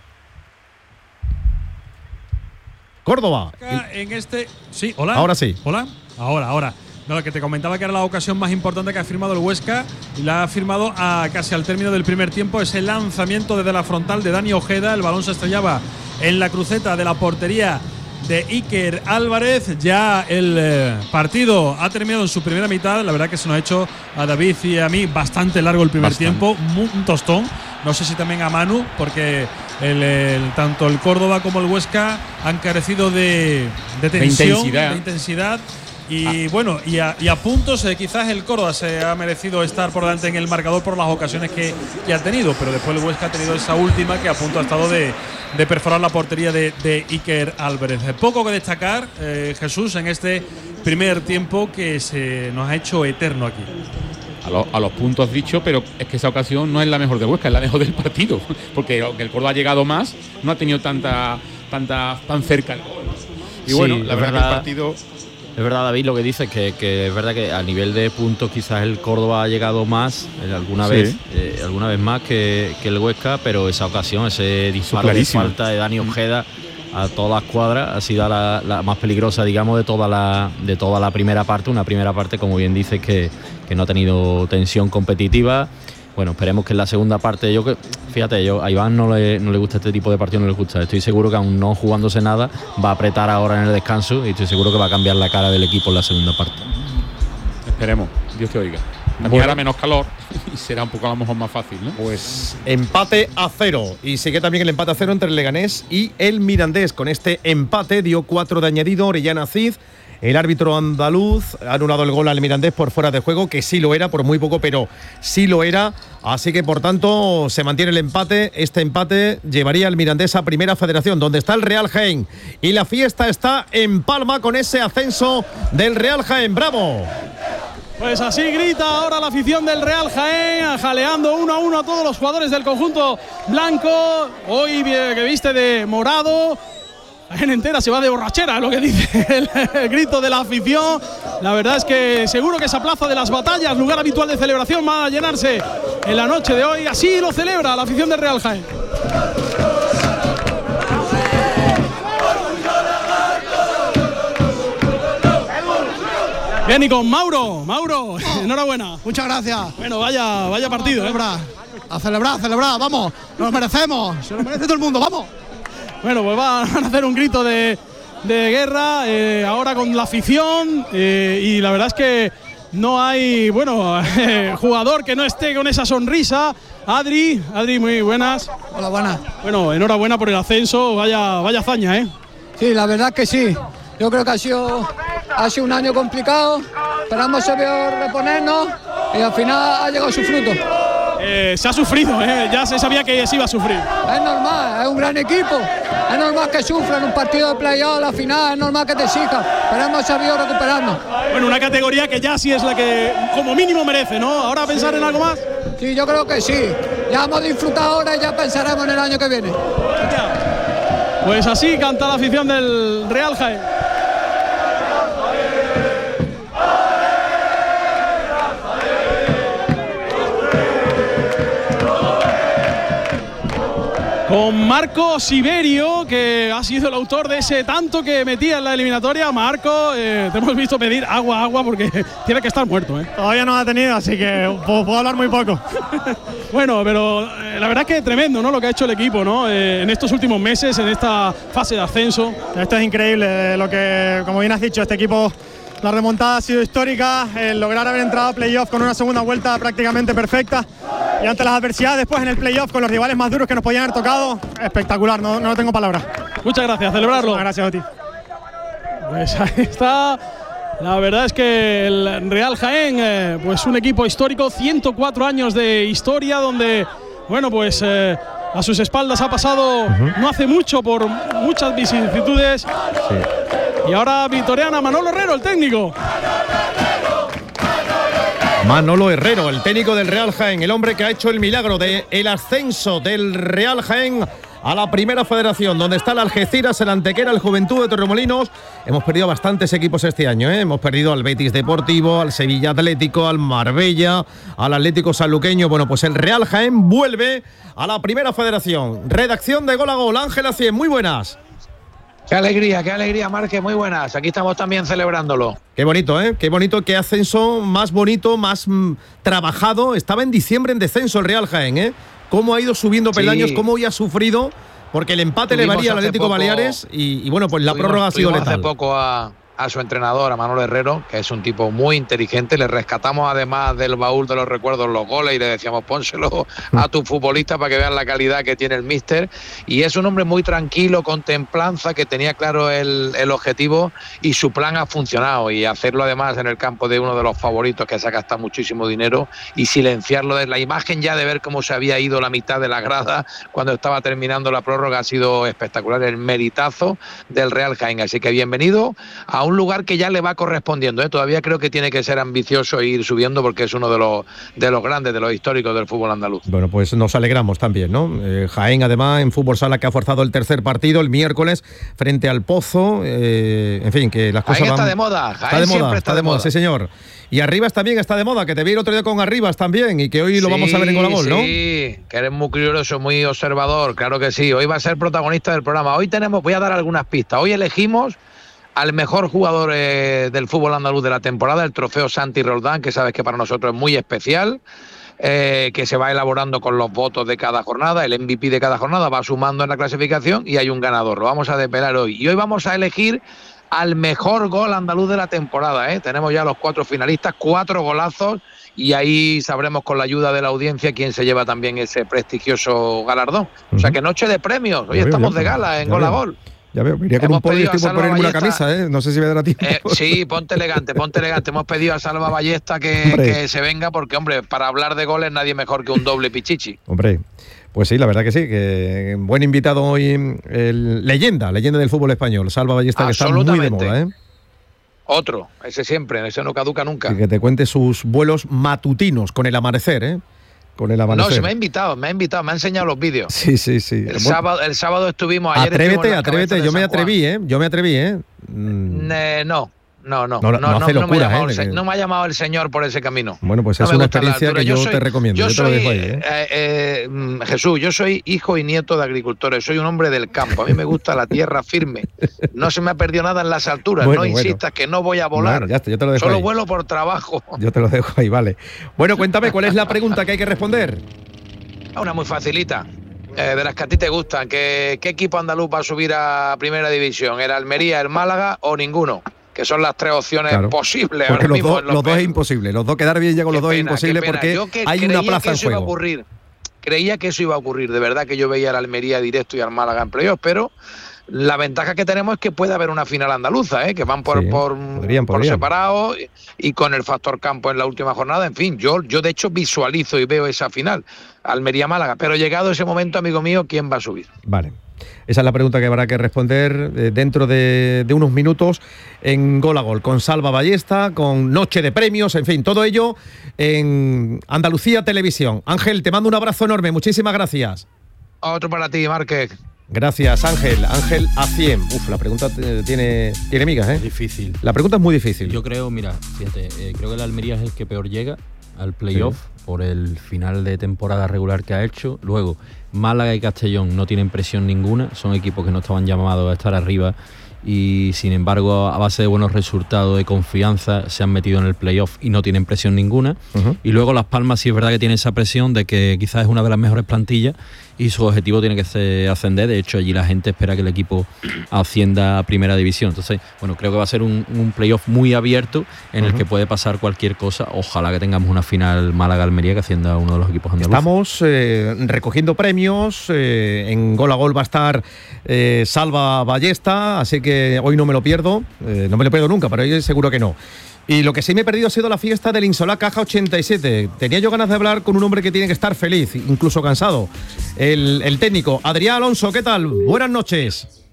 Córdoba. En este, sí, hola. Ahora sí. Hola. Ahora, ahora. No, lo que te comentaba que era la ocasión más importante que ha firmado el Huesca y la ha firmado a casi al término del primer tiempo. Ese lanzamiento desde la frontal de Dani Ojeda. El balón se estrellaba en la cruceta de la portería de Iker Álvarez. Ya el eh, partido ha terminado en su primera mitad. La verdad que se nos ha hecho a David y a mí bastante largo el primer bastante. tiempo. Un tostón. No sé si también a Manu, porque el, el, tanto el Córdoba como el Huesca han carecido de, de tensión, de intensidad. De intensidad y ah. bueno, y a, y a puntos eh, quizás el Córdoba se ha merecido estar por delante en el marcador por las ocasiones que, que ha tenido, pero después el Huesca ha tenido esa última que a punto ha estado de, de perforar la portería de, de Iker Álvarez. Poco que destacar, eh, Jesús, en este primer tiempo que se nos ha hecho eterno aquí. A, lo, a los puntos dicho, pero es que esa ocasión no es la mejor de Huesca, es la mejor del partido, porque aunque el Córdoba ha llegado más, no ha tenido tanta, tanta tan cerca el gol. Y sí, bueno, la verdad, verdad que el partido… Es verdad, David, lo que dices, que, que es verdad que a nivel de puntos quizás el Córdoba ha llegado más, eh, alguna, sí. vez, eh, alguna vez más que, que el Huesca, pero esa ocasión, ese disparo de falta de Dani Ojeda a todas las cuadras ha sido la, la más peligrosa, digamos, de toda la de toda la primera parte. Una primera parte, como bien dices, que, que no ha tenido tensión competitiva. Bueno, esperemos que en la segunda parte, yo que fíjate, yo a Iván no le, no le gusta este tipo de partido, no le gusta. Estoy seguro que aún no jugándose nada, va a apretar ahora en el descanso y estoy seguro que va a cambiar la cara del equipo en la segunda parte. Esperemos, Dios te oiga. También hará menos calor y será un poco a lo mejor más fácil, ¿no? Pues empate a cero. Y sigue también el empate a cero entre el Leganés y el Mirandés. Con este empate dio cuatro de añadido Orellana Cid. el árbitro andaluz. Ha anulado el gol al Mirandés por fuera de juego, que sí lo era, por muy poco, pero sí lo era. Así que, por tanto, se mantiene el empate. Este empate llevaría al Mirandés a Primera Federación, donde está el Real Jaén. Y la fiesta está en Palma con ese ascenso del Real Jaén. ¡Bravo! Pues así grita ahora la afición del Real Jaén, jaleando uno a uno a todos los jugadores del conjunto blanco. Hoy que viste de morado. La gente entera se va de borrachera, lo que dice el, el grito de la afición. La verdad es que seguro que esa plaza de las batallas, lugar habitual de celebración, va a llenarse en la noche de hoy. Así lo celebra la afición del Real Jaén. Bien, y con Mauro, Mauro, oh, enhorabuena. Muchas gracias. Bueno, vaya, vaya partido, a celebrar, ¿eh? a celebrar, a celebrar, vamos, nos lo merecemos, se lo merece todo el mundo, vamos. Bueno, pues van a hacer un grito de, de guerra, eh, ahora con la afición, eh, y la verdad es que no hay, bueno, eh, jugador que no esté con esa sonrisa. Adri, Adri, muy buenas. Hola, buenas. Bueno, enhorabuena por el ascenso, vaya, vaya hazaña, ¿eh? Sí, la verdad que sí. Yo creo que ha sido, ha sido un año complicado, esperamos se vio reponernos y al final ha llegado su fruto. Eh, se ha sufrido, eh, ya se sabía que se iba a sufrir. Es normal, es un gran equipo, es normal que sufra en un partido de playoff, a la final, es normal que te exija, pero hemos sabido recuperarnos. Bueno, una categoría que ya sí es la que como mínimo merece, ¿no? ¿Ahora pensar sí. en algo más? Sí, yo creo que sí, ya hemos disfrutado ahora y ya pensaremos en el año que viene. Pues así canta la afición del Real Jaén. Con Marco Siberio, que ha sido el autor de ese tanto que metía en la eliminatoria. Marco, eh, te hemos visto pedir agua, agua, porque tiene que estar muerto, ¿eh? Todavía no ha tenido, así que puedo, puedo hablar muy poco. Bueno, pero eh, la verdad es que tremendo, ¿no? Lo que ha hecho el equipo, ¿no? Eh, en estos últimos meses, en esta fase de ascenso. Esto es increíble, lo que, como bien has dicho, este equipo, la remontada ha sido histórica, el lograr haber entrado a playoff con una segunda vuelta prácticamente perfecta. Y ante las adversidades después en el playoff con los rivales más duros que nos podían haber tocado, espectacular, no, no tengo palabras. Muchas gracias, celebrarlo. Muchas gracias a ti. Pues ahí está. La verdad es que el Real Jaén, eh, pues un equipo histórico, ciento cuatro años de historia, donde, bueno, pues eh, a sus espaldas ha pasado uh-huh. no hace mucho por muchas vicisitudes. Sí. Y ahora victoriana Manolo Herrero, el técnico. Manolo Herrero, el técnico del Real Jaén, el hombre que ha hecho el milagro del ascenso del Real Jaén a la Primera Federación, donde está el Algeciras, el Antequera, el Juventud de Torremolinos. Hemos perdido bastantes equipos este año, ¿eh? Hemos perdido al Betis Deportivo, al Sevilla Atlético, al Marbella, al Atlético Sanluqueño. Bueno, pues el Real Jaén vuelve a la Primera Federación. Redacción de Gol a Gol, Ángela Cien, muy buenas. Qué alegría, qué alegría, Márquez, muy buenas. Aquí estamos también celebrándolo. Qué bonito, ¿eh? Qué bonito, qué ascenso más bonito, más mmm, trabajado. Estaba en diciembre en descenso el Real Jaén, ¿eh? Cómo ha ido subiendo peldaños, sí. Cómo hoy ha sufrido, porque el empate tuvimos le valía al Atlético poco, Baleares y, y bueno, pues la tuvimos, prórroga ha sido letal. Hace poco a, a su entrenador, a Manolo Herrero, que es un tipo muy inteligente. Le rescatamos además del baúl de los recuerdos los goles y le decíamos pónselo a tu futbolista para que vean la calidad que tiene el míster. Y es un hombre muy tranquilo, con templanza, que tenía claro el, el objetivo y su plan ha funcionado. Y hacerlo además en el campo de uno de los favoritos que se ha gastado muchísimo dinero y silenciarlo de la imagen ya de ver cómo se había ido la mitad de la grada cuando estaba terminando la prórroga ha sido espectacular. El meritazo del Real Jaén. Así que bienvenido a un lugar que ya le va correspondiendo, ¿eh? Todavía creo que tiene que ser ambicioso e ir subiendo porque es uno de los, de los grandes, de los históricos del fútbol andaluz. Bueno, pues nos alegramos también, ¿no? Eh, Jaén, además, en fútbol sala, que ha forzado el tercer partido el miércoles frente al Pozo. Eh, en fin, que las cosas Jaén van... está de moda. Jaén está de moda, siempre está, está de, de moda, moda, sí señor. Y Arribas también está de moda, que te vi el otro día con Arribas también y que hoy sí, lo vamos a ver en Gol a Gol, ¿no? Sí, que eres muy curioso, muy observador, claro que sí. Hoy va a ser protagonista del programa. Hoy tenemos, voy a dar algunas pistas. Hoy elegimos al mejor jugador eh, del fútbol andaluz de la temporada, el trofeo Santi Roldán, que sabes que para nosotros es muy especial, eh, que se va elaborando con los votos de cada jornada, el M V P de cada jornada va sumando en la clasificación y hay un ganador. Lo vamos a desvelar hoy. Y hoy vamos a elegir al mejor gol andaluz de la temporada, ¿eh? Tenemos ya los cuatro finalistas, cuatro golazos, y ahí sabremos con la ayuda de la audiencia quién se lleva también ese prestigioso galardón. Uh-huh. O sea que noche de premios, hoy estamos de gala en Gol a Gol. Ya veo, iría con Hemos un polo y pedido estoy a por Salva ponerme una Ballesta. camisa, ¿eh? No sé si me dará tiempo. Eh, sí, ponte elegante, ponte elegante. Hemos pedido a Salva Ballesta que, que se venga porque, hombre, para hablar de goles nadie mejor que un doble pichichi. Hombre, pues sí, la verdad que sí, que buen invitado hoy, el, leyenda, leyenda del fútbol español, Salva Ballesta, que está muy de moda, ¿eh? Otro, ese siempre, ese no caduca nunca. Y que te cuente sus vuelos matutinos con el amanecer, ¿eh? Con el amanecer. No, se me ha invitado, me ha invitado, me ha enseñado los vídeos. Sí, sí, sí. El, bueno, sábado, el sábado estuvimos, ayer Atrévete, estuvimos en las atrévete, cabezas de yo me San Juan. atreví, ¿eh? Yo me atreví, ¿eh? Mm. Eh, no, no, no, No, no, no no, hace no me ha locura, llamado ¿eh? el se- no me ha llamado el señor por ese camino. Bueno, pues No es me una gusta la experiencia altura. que yo, soy- te recomiendo. Yo, Yo te lo soy, dejo ahí, ¿eh? eh, eh, mm, Jesús, yo soy hijo y nieto de agricultores, soy un hombre del campo, a mí me gusta la tierra firme, no se me ha perdido nada en las alturas, Bueno, no bueno. insistas que no voy a volar, Bueno, ya está, yo te lo dejo solo ahí. vuelo por trabajo. Yo te lo dejo ahí, vale. Bueno, cuéntame, ¿cuál es la pregunta que hay que responder? Una muy facilita, eh, de las que a ti te gustan, ¿qué, qué equipo andaluz va a subir a Primera División? ¿El Almería, el Málaga o ninguno? Que son las tres opciones Claro. posibles Porque ahora los, mismo dos, en los los dos es medios. imposible. Los dos, quedar bien ya con los Qué dos es pena, imposible qué pena. porque Yo que hay una creía plaza que en eso iba a juego. ocurrir. Creía que eso iba a ocurrir, de verdad que yo veía al Almería directo y al Málaga en playoff, pero la ventaja que tenemos es que puede haber una final andaluza, ¿eh? Que van por, Sí, por, podrían, por podrían. separado y, y con el factor campo en la última jornada. En fin, yo, yo de hecho visualizo y veo esa final, Almería-Málaga, pero llegado ese momento, amigo mío, ¿quién va a subir? Vale. Esa es la pregunta que habrá que responder eh, dentro de, de unos minutos en Gol a Gol, con Salva Ballesta, con Noche de Premios, en fin, todo ello en Andalucía Televisión. Ángel, te mando un abrazo enorme, muchísimas gracias. Otro para ti, Márquez. Gracias, Ángel. Ángel A cien. Uf, la pregunta t- tiene, tiene migas, ¿eh? Difícil. La pregunta es muy difícil. Yo creo, mira, fíjate, eh, creo que el Almería es el que peor llega al playoff Sí. por el final de temporada regular que ha hecho. Luego, Málaga y Castellón no tienen presión ninguna, son equipos que no estaban llamados a estar arriba y sin embargo a base de buenos resultados, de confianza, se han metido en el playoff y no tienen presión ninguna. Uh-huh. Y luego Las Palmas sí es verdad que tiene esa presión de que quizás es una de las mejores plantillas y su objetivo tiene que ser ascender. De hecho, allí la gente espera que el equipo ascienda a Primera División. Entonces, bueno, creo que va a ser un, un playoff muy abierto en el Uh-huh. que puede pasar cualquier cosa. Ojalá que tengamos una final Málaga-Almería que ascienda a uno de los equipos andaluces. Estamos eh, recogiendo premios. eh, en Gol a Gol va a estar eh, Salva Ballesta, así que hoy no me lo pierdo. Eh, no me lo pierdo nunca, pero hoy seguro que no. Y lo que sí me he perdido ha sido la fiesta del Insolá Caja ochenta y siete. Tenía yo ganas de hablar con un hombre que tiene que estar feliz, incluso cansado. El, el técnico, Adrián Alonso, ¿qué tal? Buenas noches.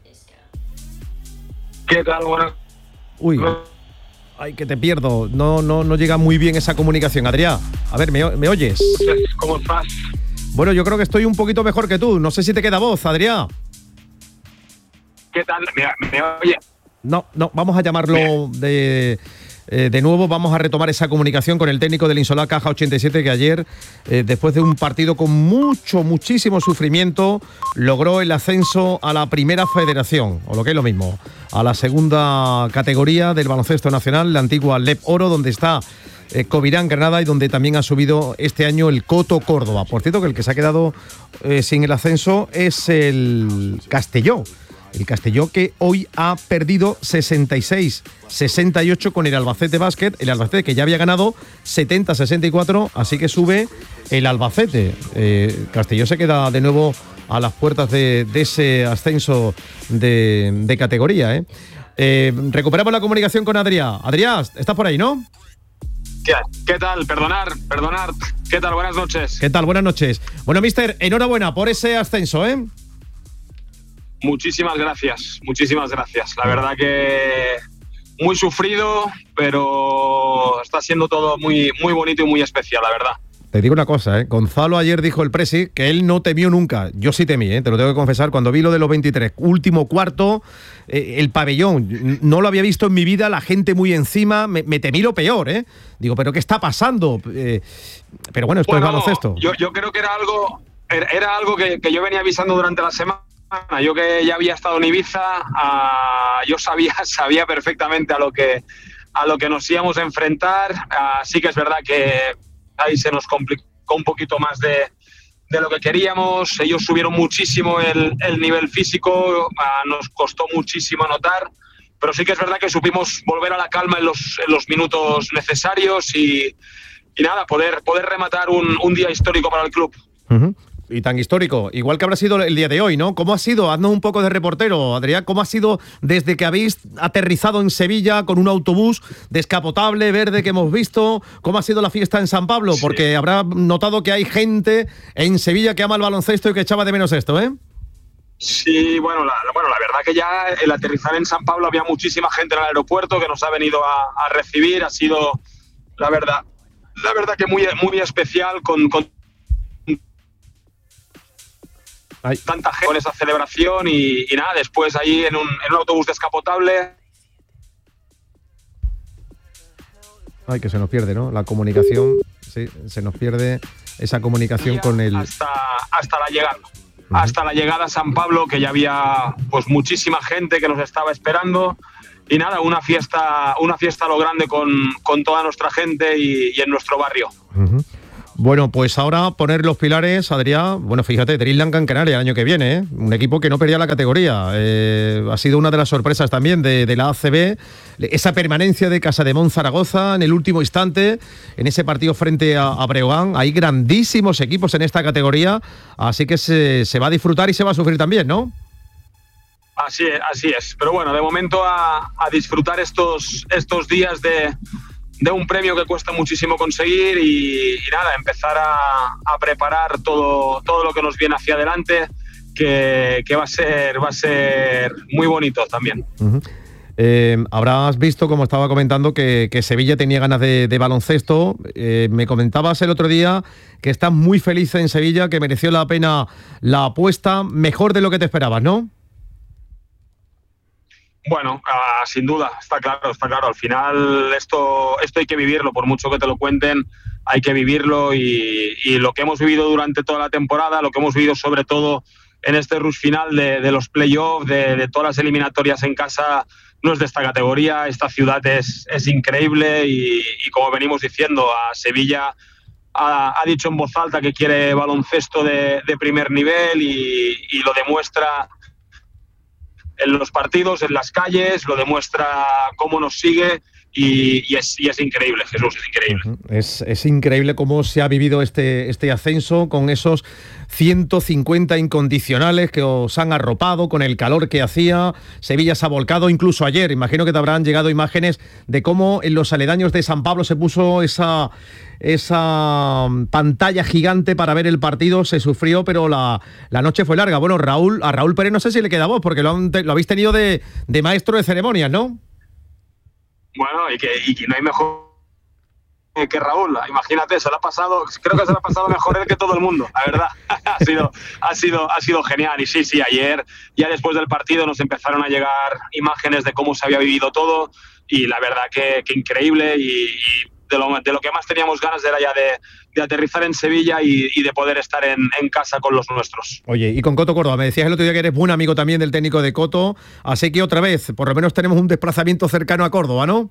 ¿Qué tal? Buenas. Uy, ay, que te pierdo. No, no, no llega muy bien esa comunicación. Adrián, a ver, ¿me, me oyes? noches. ¿Cómo estás? Bueno, yo creo que estoy un poquito mejor que tú. No sé si te queda voz, Adrián. ¿Qué tal? Mira, me oye. No, no, vamos a llamarlo de, eh, de nuevo. Vamos a retomar esa comunicación con el técnico del Insolá Caja ochenta y siete que ayer, eh, después de un partido con mucho, muchísimo sufrimiento, logró el ascenso a la Primera Federación, o lo que es lo mismo, a la segunda categoría del baloncesto nacional, la antigua L E P Oro, donde está eh, Covirán Granada y donde también ha subido este año el Coto Córdoba. Por cierto, que el que se ha quedado eh, sin el ascenso es el Castelló. El Castelló que hoy ha perdido sesenta y seis sesenta y ocho con el Albacete Básquet. El Albacete que ya había ganado setenta sesenta y cuatro, así que sube el Albacete. Eh, Castelló se queda de nuevo a las puertas de, de ese ascenso de, de categoría. ¿eh? Eh, recuperamos la comunicación con Adrián. Adrián, estás por ahí, ¿no? ¿Qué, qué tal? Perdonar, perdonar. ¿Qué tal? Buenas noches. ¿Qué tal? Buenas noches. Bueno, mister, enhorabuena por ese ascenso, ¿eh? Muchísimas gracias, muchísimas gracias. La verdad que muy sufrido, pero está siendo todo muy, muy bonito y muy especial, la verdad. Te digo una cosa, ¿eh? Gonzalo ayer dijo el presi que él no temió nunca. Yo sí temí, ¿eh? Te lo tengo que confesar. Cuando vi lo de los veintitrés, último cuarto, eh, el pabellón, no lo había visto en mi vida, la gente muy encima, me, me temí lo peor, ¿eh? Digo, ¿pero qué está pasando? Eh, pero bueno, esto Bueno, es baloncesto. Yo, yo creo que era algo, era, era algo que, que yo venía avisando durante la semana. Yo que ya había estado en Ibiza, uh, yo sabía, sabía perfectamente a lo que a lo que nos íbamos a enfrentar. Uh, sí que es verdad que ahí se nos complicó un poquito más de, de lo que queríamos. Ellos subieron muchísimo el, el nivel físico, uh, nos costó muchísimo anotar, pero sí que es verdad que supimos volver a la calma en los, en los minutos necesarios y, y nada, poder, poder rematar un, un día histórico para el club. Uh-huh. Y tan histórico, igual que habrá sido el día de hoy, ¿no? ¿Cómo ha sido? Haznos un poco de reportero, Adrián. ¿Cómo ha sido desde que habéis aterrizado en Sevilla con un autobús descapotable, verde que hemos visto? ¿Cómo ha sido la fiesta en San Pablo? Sí. Porque habrá notado que hay gente en Sevilla que ama el baloncesto y que echaba de menos esto, ¿eh? Sí, bueno la, bueno, la verdad que ya el aterrizar en San Pablo había muchísima gente en el aeropuerto que nos ha venido a, a recibir. Ha sido, la verdad, la verdad que muy, muy especial con... con Ay. tanta gente con esa celebración y, y nada, después ahí en un, en un autobús descapotable. Ay, que se nos pierde, ¿no? La comunicación, sí, se nos pierde esa comunicación con el... Hasta, hasta la llegada, uh-huh. hasta la llegada a San Pablo, que ya había pues muchísima gente que nos estaba esperando. Y nada, una fiesta, una fiesta a lo grande con, con toda nuestra gente y, y en nuestro barrio. Uh-huh. Bueno, pues ahora poner los pilares, Adrián. Bueno, fíjate, Dreamland Gran Canaria el año que viene, ¿eh? Un equipo que no perdía la categoría. Eh, ha sido una de las sorpresas también de, de la A C B. Esa permanencia de Casademont Zaragoza en el último instante, en ese partido frente a, a Breogán. Hay grandísimos equipos en esta categoría, así que se, se va a disfrutar y se va a sufrir también, ¿no? Así es, así es. Pero bueno, de momento a, a disfrutar estos, estos días de... de un premio que cuesta muchísimo conseguir y, y nada, empezar a, a preparar todo, todo lo que nos viene hacia adelante, que, que va a ser va a ser muy bonito también. Uh-huh. Eh, habrás visto, como estaba comentando, que, que Sevilla tenía ganas de, de baloncesto. Eh, me comentabas el otro día que estás muy feliz en Sevilla, que mereció la pena la apuesta, mejor de lo que te esperabas, ¿no? Bueno, uh, sin duda, está claro, está claro. Al final esto, esto hay que vivirlo, por mucho que te lo cuenten, hay que vivirlo y, y lo que hemos vivido durante toda la temporada, lo que hemos vivido sobre todo en este rush final de, de los playoffs, de, de todas las eliminatorias en casa, no es de esta categoría. Esta ciudad es, es increíble y, y como venimos diciendo, a Sevilla ha, ha dicho en voz alta que quiere baloncesto de, de primer nivel y, y lo demuestra en los partidos, en las calles, lo demuestra cómo nos sigue y, y, es, y es increíble, Jesús, es increíble. Uh-huh. Es, es increíble cómo se ha vivido este, este ascenso con esos ciento cincuenta incondicionales que os han arropado, con el calor que hacía. Sevilla se ha volcado, incluso ayer, imagino que te habrán llegado imágenes de cómo en los aledaños de San Pablo se puso esa... esa pantalla gigante para ver el partido. Se sufrió, pero la, la noche fue larga. Bueno, Raúl, a Raúl Pérez no sé si le queda voz, porque lo, han, lo habéis tenido de, de maestro de ceremonias, ¿no? Bueno, y que, y que no hay mejor que Raúl. Imagínate, se lo ha pasado, creo que se lo ha pasado mejor él que todo el mundo, la verdad. ha sido, ha sido, ha sido genial. Y sí, sí, ayer, ya después del partido, nos empezaron a llegar imágenes de cómo se había vivido todo, y la verdad que, que increíble, y, y De lo, de lo que más teníamos ganas era ya de, de aterrizar en Sevilla y, y de poder estar en, en casa con los nuestros. Oye, y con Coto Córdoba, me decías el otro día que eres buen amigo también del técnico de Coto, así que otra vez, por lo menos tenemos un desplazamiento cercano a Córdoba, ¿no?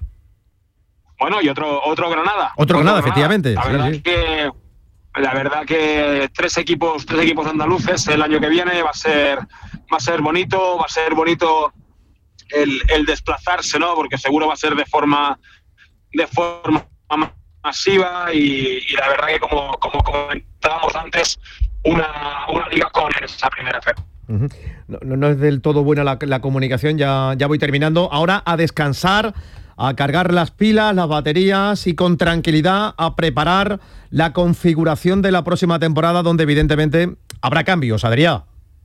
Bueno, y otro otro Granada. Otro, otro Granada, Granada, efectivamente. La verdad, sí, sí. que, la verdad que tres equipos, tres equipos andaluces el año que viene va a ser, va a ser bonito, va a ser bonito el, el desplazarse, ¿no? Porque seguro va a ser de forma... de forma masiva y, y la verdad que como, como comentábamos antes, una, una liga con esa primera fe. Uh-huh. No, no, no es del todo buena la, la comunicación, ya, ya voy terminando. Ahora a descansar, a cargar las pilas, las baterías y con tranquilidad a preparar la configuración de la próxima temporada, donde evidentemente habrá cambios, Adrián.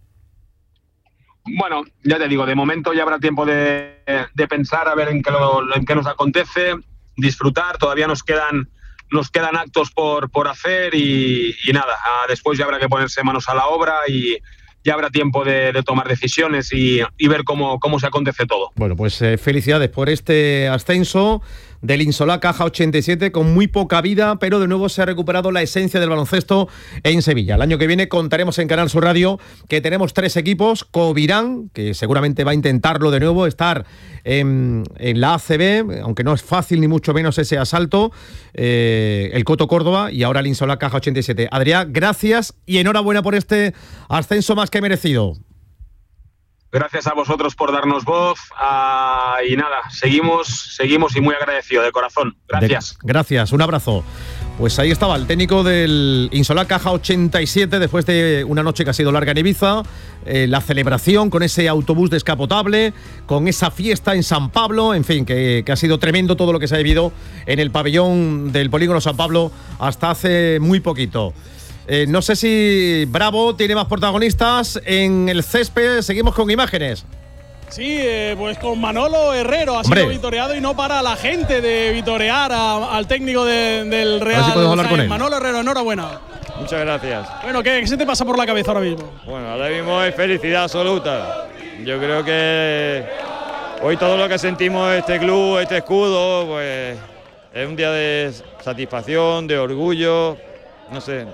Bueno, ya te digo, de momento ya habrá tiempo de, de pensar a ver en qué, lo, en qué nos acontece, disfrutar. Todavía nos quedan nos quedan actos por, por hacer y, y nada, después ya habrá que ponerse manos a la obra y ya habrá tiempo de, de tomar decisiones y, y ver cómo, cómo se acontece todo. Bueno, pues eh, felicidades por este ascenso del Insolá Caja ochenta y siete, con muy poca vida, pero de nuevo se ha recuperado la esencia del baloncesto en Sevilla. El año que viene contaremos en Canal Sur Radio que tenemos tres equipos: Covirán, que seguramente va a intentarlo de nuevo, estar en, en la A C B, aunque no es fácil ni mucho menos ese asalto, eh, el Coto Córdoba y ahora el Insolá Caja ochenta y siete. Adrián, gracias y enhorabuena por este ascenso más que merecido. Gracias a vosotros por darnos voz uh, y nada, seguimos, seguimos y muy agradecido de corazón. Gracias. De, gracias, un abrazo. Pues ahí estaba el técnico del Insolar Caja ochenta y siete, después de una noche que ha sido larga en Ibiza, eh, la celebración con ese autobús descapotable, con esa fiesta en San Pablo, en fin, que, que ha sido tremendo todo lo que se ha vivido en el pabellón del Polígono San Pablo hasta hace muy poquito. Eh, no sé si Bravo tiene más protagonistas en el césped, seguimos con imágenes. Sí, eh, pues con Manolo Herrero ha Hombre. sido vitoreado y no para la gente de vitorear a, al técnico de, del Real. A ver si podemos hablar Jaén. con él. Manolo Herrero, enhorabuena. Muchas gracias. Bueno, ¿qué, ¿qué se te pasa por la cabeza ahora mismo? Bueno, ahora mismo es felicidad absoluta. Yo creo que hoy todo lo que sentimos este club, este escudo, pues es un día de satisfacción, de orgullo, no sé.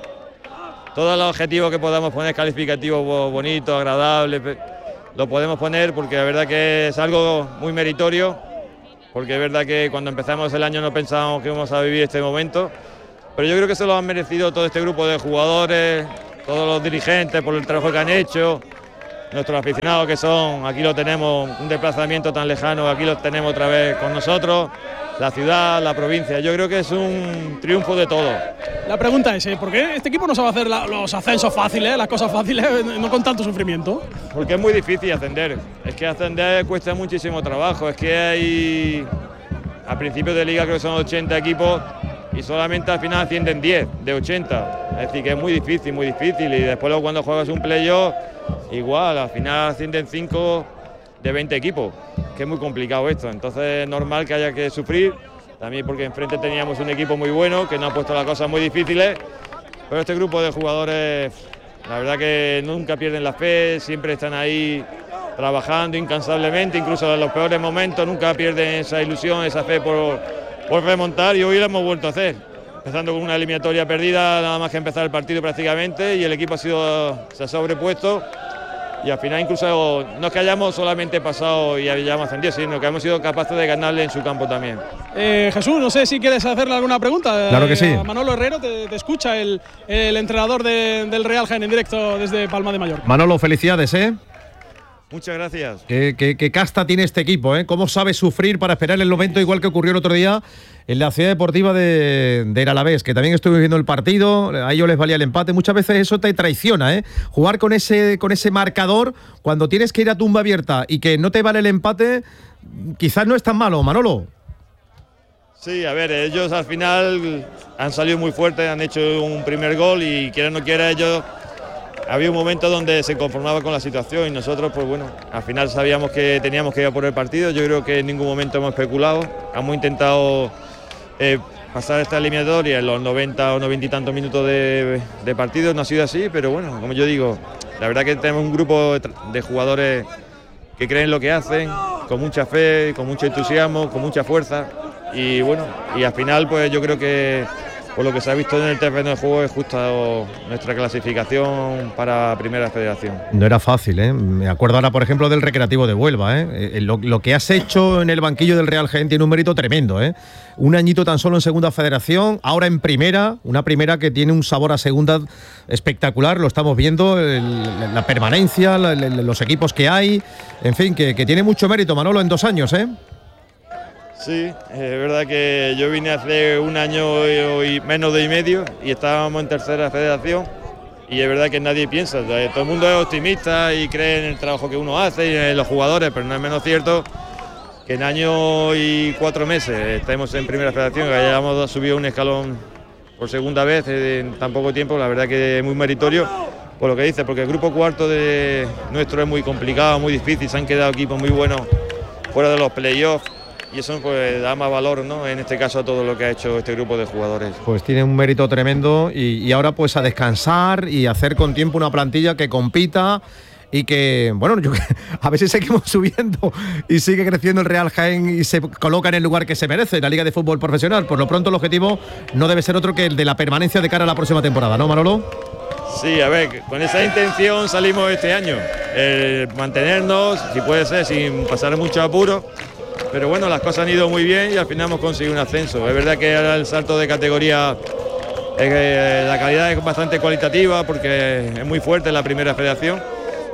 Todos los objetivos que podamos poner, calificativos bonitos, agradables, lo podemos poner porque la verdad que es algo muy meritorio, porque es verdad que cuando empezamos el año no pensábamos que íbamos a vivir este momento, pero yo creo que se lo han merecido todo este grupo de jugadores, todos los dirigentes por el trabajo que han hecho, nuestros aficionados que son, aquí lo tenemos, un desplazamiento tan lejano, aquí lo tenemos otra vez con nosotros, la ciudad, la provincia, yo creo que es un triunfo de todo. La pregunta es, ¿eh? ¿por qué este equipo no sabe hacer la, los ascensos fáciles, las cosas fáciles, no con tanto sufrimiento? Porque es muy difícil ascender, es que ascender cuesta muchísimo trabajo, es que hay, a principios de liga creo que son ochenta equipos y solamente al final ascienden diez de ochenta, es decir que es muy difícil, muy difícil y después luego cuando juegas un playoff, igual, al final ascienden cinco de veinte equipos, que es muy complicado esto, entonces es normal que haya que sufrir, también porque enfrente teníamos un equipo muy bueno que nos ha puesto las cosas muy difíciles, pero este grupo de jugadores, la verdad que nunca pierden la fe, siempre están ahí trabajando incansablemente, incluso en los peores momentos nunca pierden esa ilusión, esa fe por, por remontar y hoy lo hemos vuelto a hacer, empezando con una eliminatoria perdida nada más que empezar el partido prácticamente y el equipo ha sido, se ha sobrepuesto. Y al final incluso no es que hayamos solamente pasado y hayamos ascendido, sino que hemos sido capaces de ganarle en su campo también. Eh, Jesús, no sé si quieres hacerle alguna pregunta. Claro que eh, sí. A Manolo Herrero te, te escucha el, el entrenador de, del Real Jaén en directo desde Palma de Mallorca. Manolo, felicidades, ¿eh? Muchas gracias. ¿Qué, qué, qué casta tiene este equipo, ¿eh? ¿Cómo sabe sufrir para esperar el momento igual que ocurrió el otro día en la ciudad deportiva de, del Alavés, que también estuve viendo el partido, a ellos les valía el empate. Muchas veces eso te traiciona, ¿eh? Jugar con ese, con ese marcador cuando tienes que ir a tumba abierta y que no te vale el empate, quizás no es tan malo, Manolo. Sí, a ver, ellos al final han salido muy fuertes, han hecho un primer gol y quiera o no quiera ellos... Había un momento donde se conformaba con la situación y nosotros, pues bueno, al final sabíamos que teníamos que ir a por el partido. Yo creo que en ningún momento hemos especulado. Hemos intentado eh, pasar esta eliminatoria en los noventa o noventa y tantos minutos de, de partido. No ha sido así, pero bueno, como yo digo, la verdad que tenemos un grupo de jugadores que creen lo que hacen, con mucha fe, con mucho entusiasmo, con mucha fuerza. Y bueno, y al final, pues yo creo que... Por lo que se ha visto en el terreno de juego es justo nuestra clasificación para Primera Federación. No era fácil, ¿eh? Me acuerdo ahora, por ejemplo, del Recreativo de Huelva, ¿eh? Lo, lo que has hecho en el banquillo del Real Jaén tiene un mérito tremendo, ¿eh? Un añito tan solo en Segunda Federación, ahora en Primera, una Primera que tiene un sabor a Segunda espectacular, lo estamos viendo, el, la permanencia, la, los equipos que hay, en fin, que, que tiene mucho mérito, Manolo, en dos años, ¿eh? Sí, es verdad que yo vine hace un año y menos de y medio y estábamos en Tercera Federación y es verdad que nadie piensa, todo el mundo es optimista y cree en el trabajo que uno hace y en los jugadores, pero no es menos cierto que en año y cuatro meses estemos en Primera Federación, que hayamos subido un escalón por segunda vez en tan poco tiempo, la verdad que es muy meritorio por lo que dice, porque el grupo cuarto de nuestro es muy complicado, muy difícil, se han quedado equipos muy buenos fuera de los playoffs. Y eso pues da más valor, ¿no? En este caso a todo lo que ha hecho este grupo de jugadores. Pues tiene un mérito tremendo y, y ahora pues a descansar y hacer con tiempo una plantilla que compita y que, bueno, yo, a veces seguimos subiendo y sigue creciendo el Real Jaén y se coloca en el lugar que se merece, en la Liga de Fútbol Profesional. Por lo pronto el objetivo no debe ser otro que el de la permanencia de cara a la próxima temporada, ¿no, Manolo? Sí, a ver, con esa intención salimos este año, eh, mantenernos, si puede ser, sin pasar mucho apuro. Pero bueno, las cosas han ido muy bien y al final hemos conseguido un ascenso. Es verdad que ahora el salto de categoría, eh, la calidad es bastante cualitativa porque es muy fuerte la Primera Federación.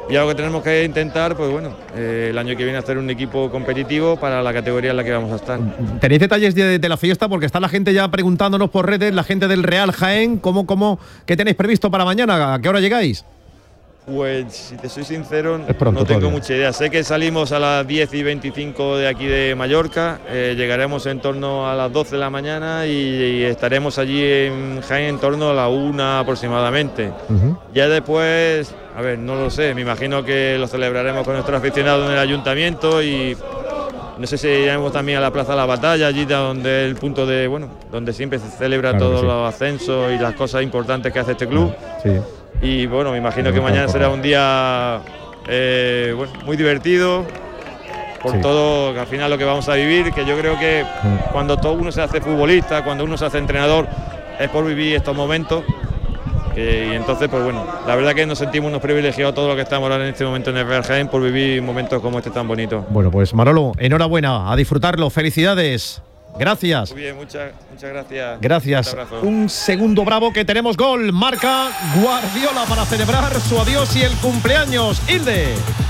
y algo que tenemos que intentar, pues bueno, eh, el año que viene hacer un equipo competitivo para la categoría en la que vamos a estar. ¿Tenéis detalles de, de la fiesta? Porque está la gente ya preguntándonos por redes, la gente del Real Jaén, ¿cómo, cómo, ¿qué tenéis previsto para mañana? ¿A qué hora llegáis? Pues, si te soy sincero, pronto, no tengo todavía. mucha idea. Sé que salimos a las diez y veinticinco de aquí de Mallorca, eh, llegaremos en torno a las doce de la mañana y, y estaremos allí en Jaén en torno a la una aproximadamente. Uh-huh. Ya después, a ver, no lo sé, me imagino que lo celebraremos con nuestros aficionados en el ayuntamiento y no sé si iremos también a la Plaza de la Batalla, allí donde el punto de, bueno, donde siempre se celebra Claro que todos sí. los ascensos y las cosas importantes que hace este club. Sí. Y bueno, me imagino que mañana será un día eh, bueno, muy divertido por Sí. todo, que al final lo que vamos a vivir, que yo creo que Mm. cuando todo uno se hace futbolista, cuando uno se hace entrenador, es por vivir estos momentos. Eh, y entonces, pues bueno, la verdad que nos sentimos unos privilegiados todos los que estamos ahora en este momento en el Real Jaén por vivir momentos como este tan bonito. Bueno, pues Manolo, enhorabuena, a disfrutarlo, felicidades. Gracias. Muy bien, muchas, muchas gracias. Gracias. Un abrazo. Un segundo bravo que tenemos gol. Marca Guardiola para celebrar su adiós y el cumpleaños. Hilde.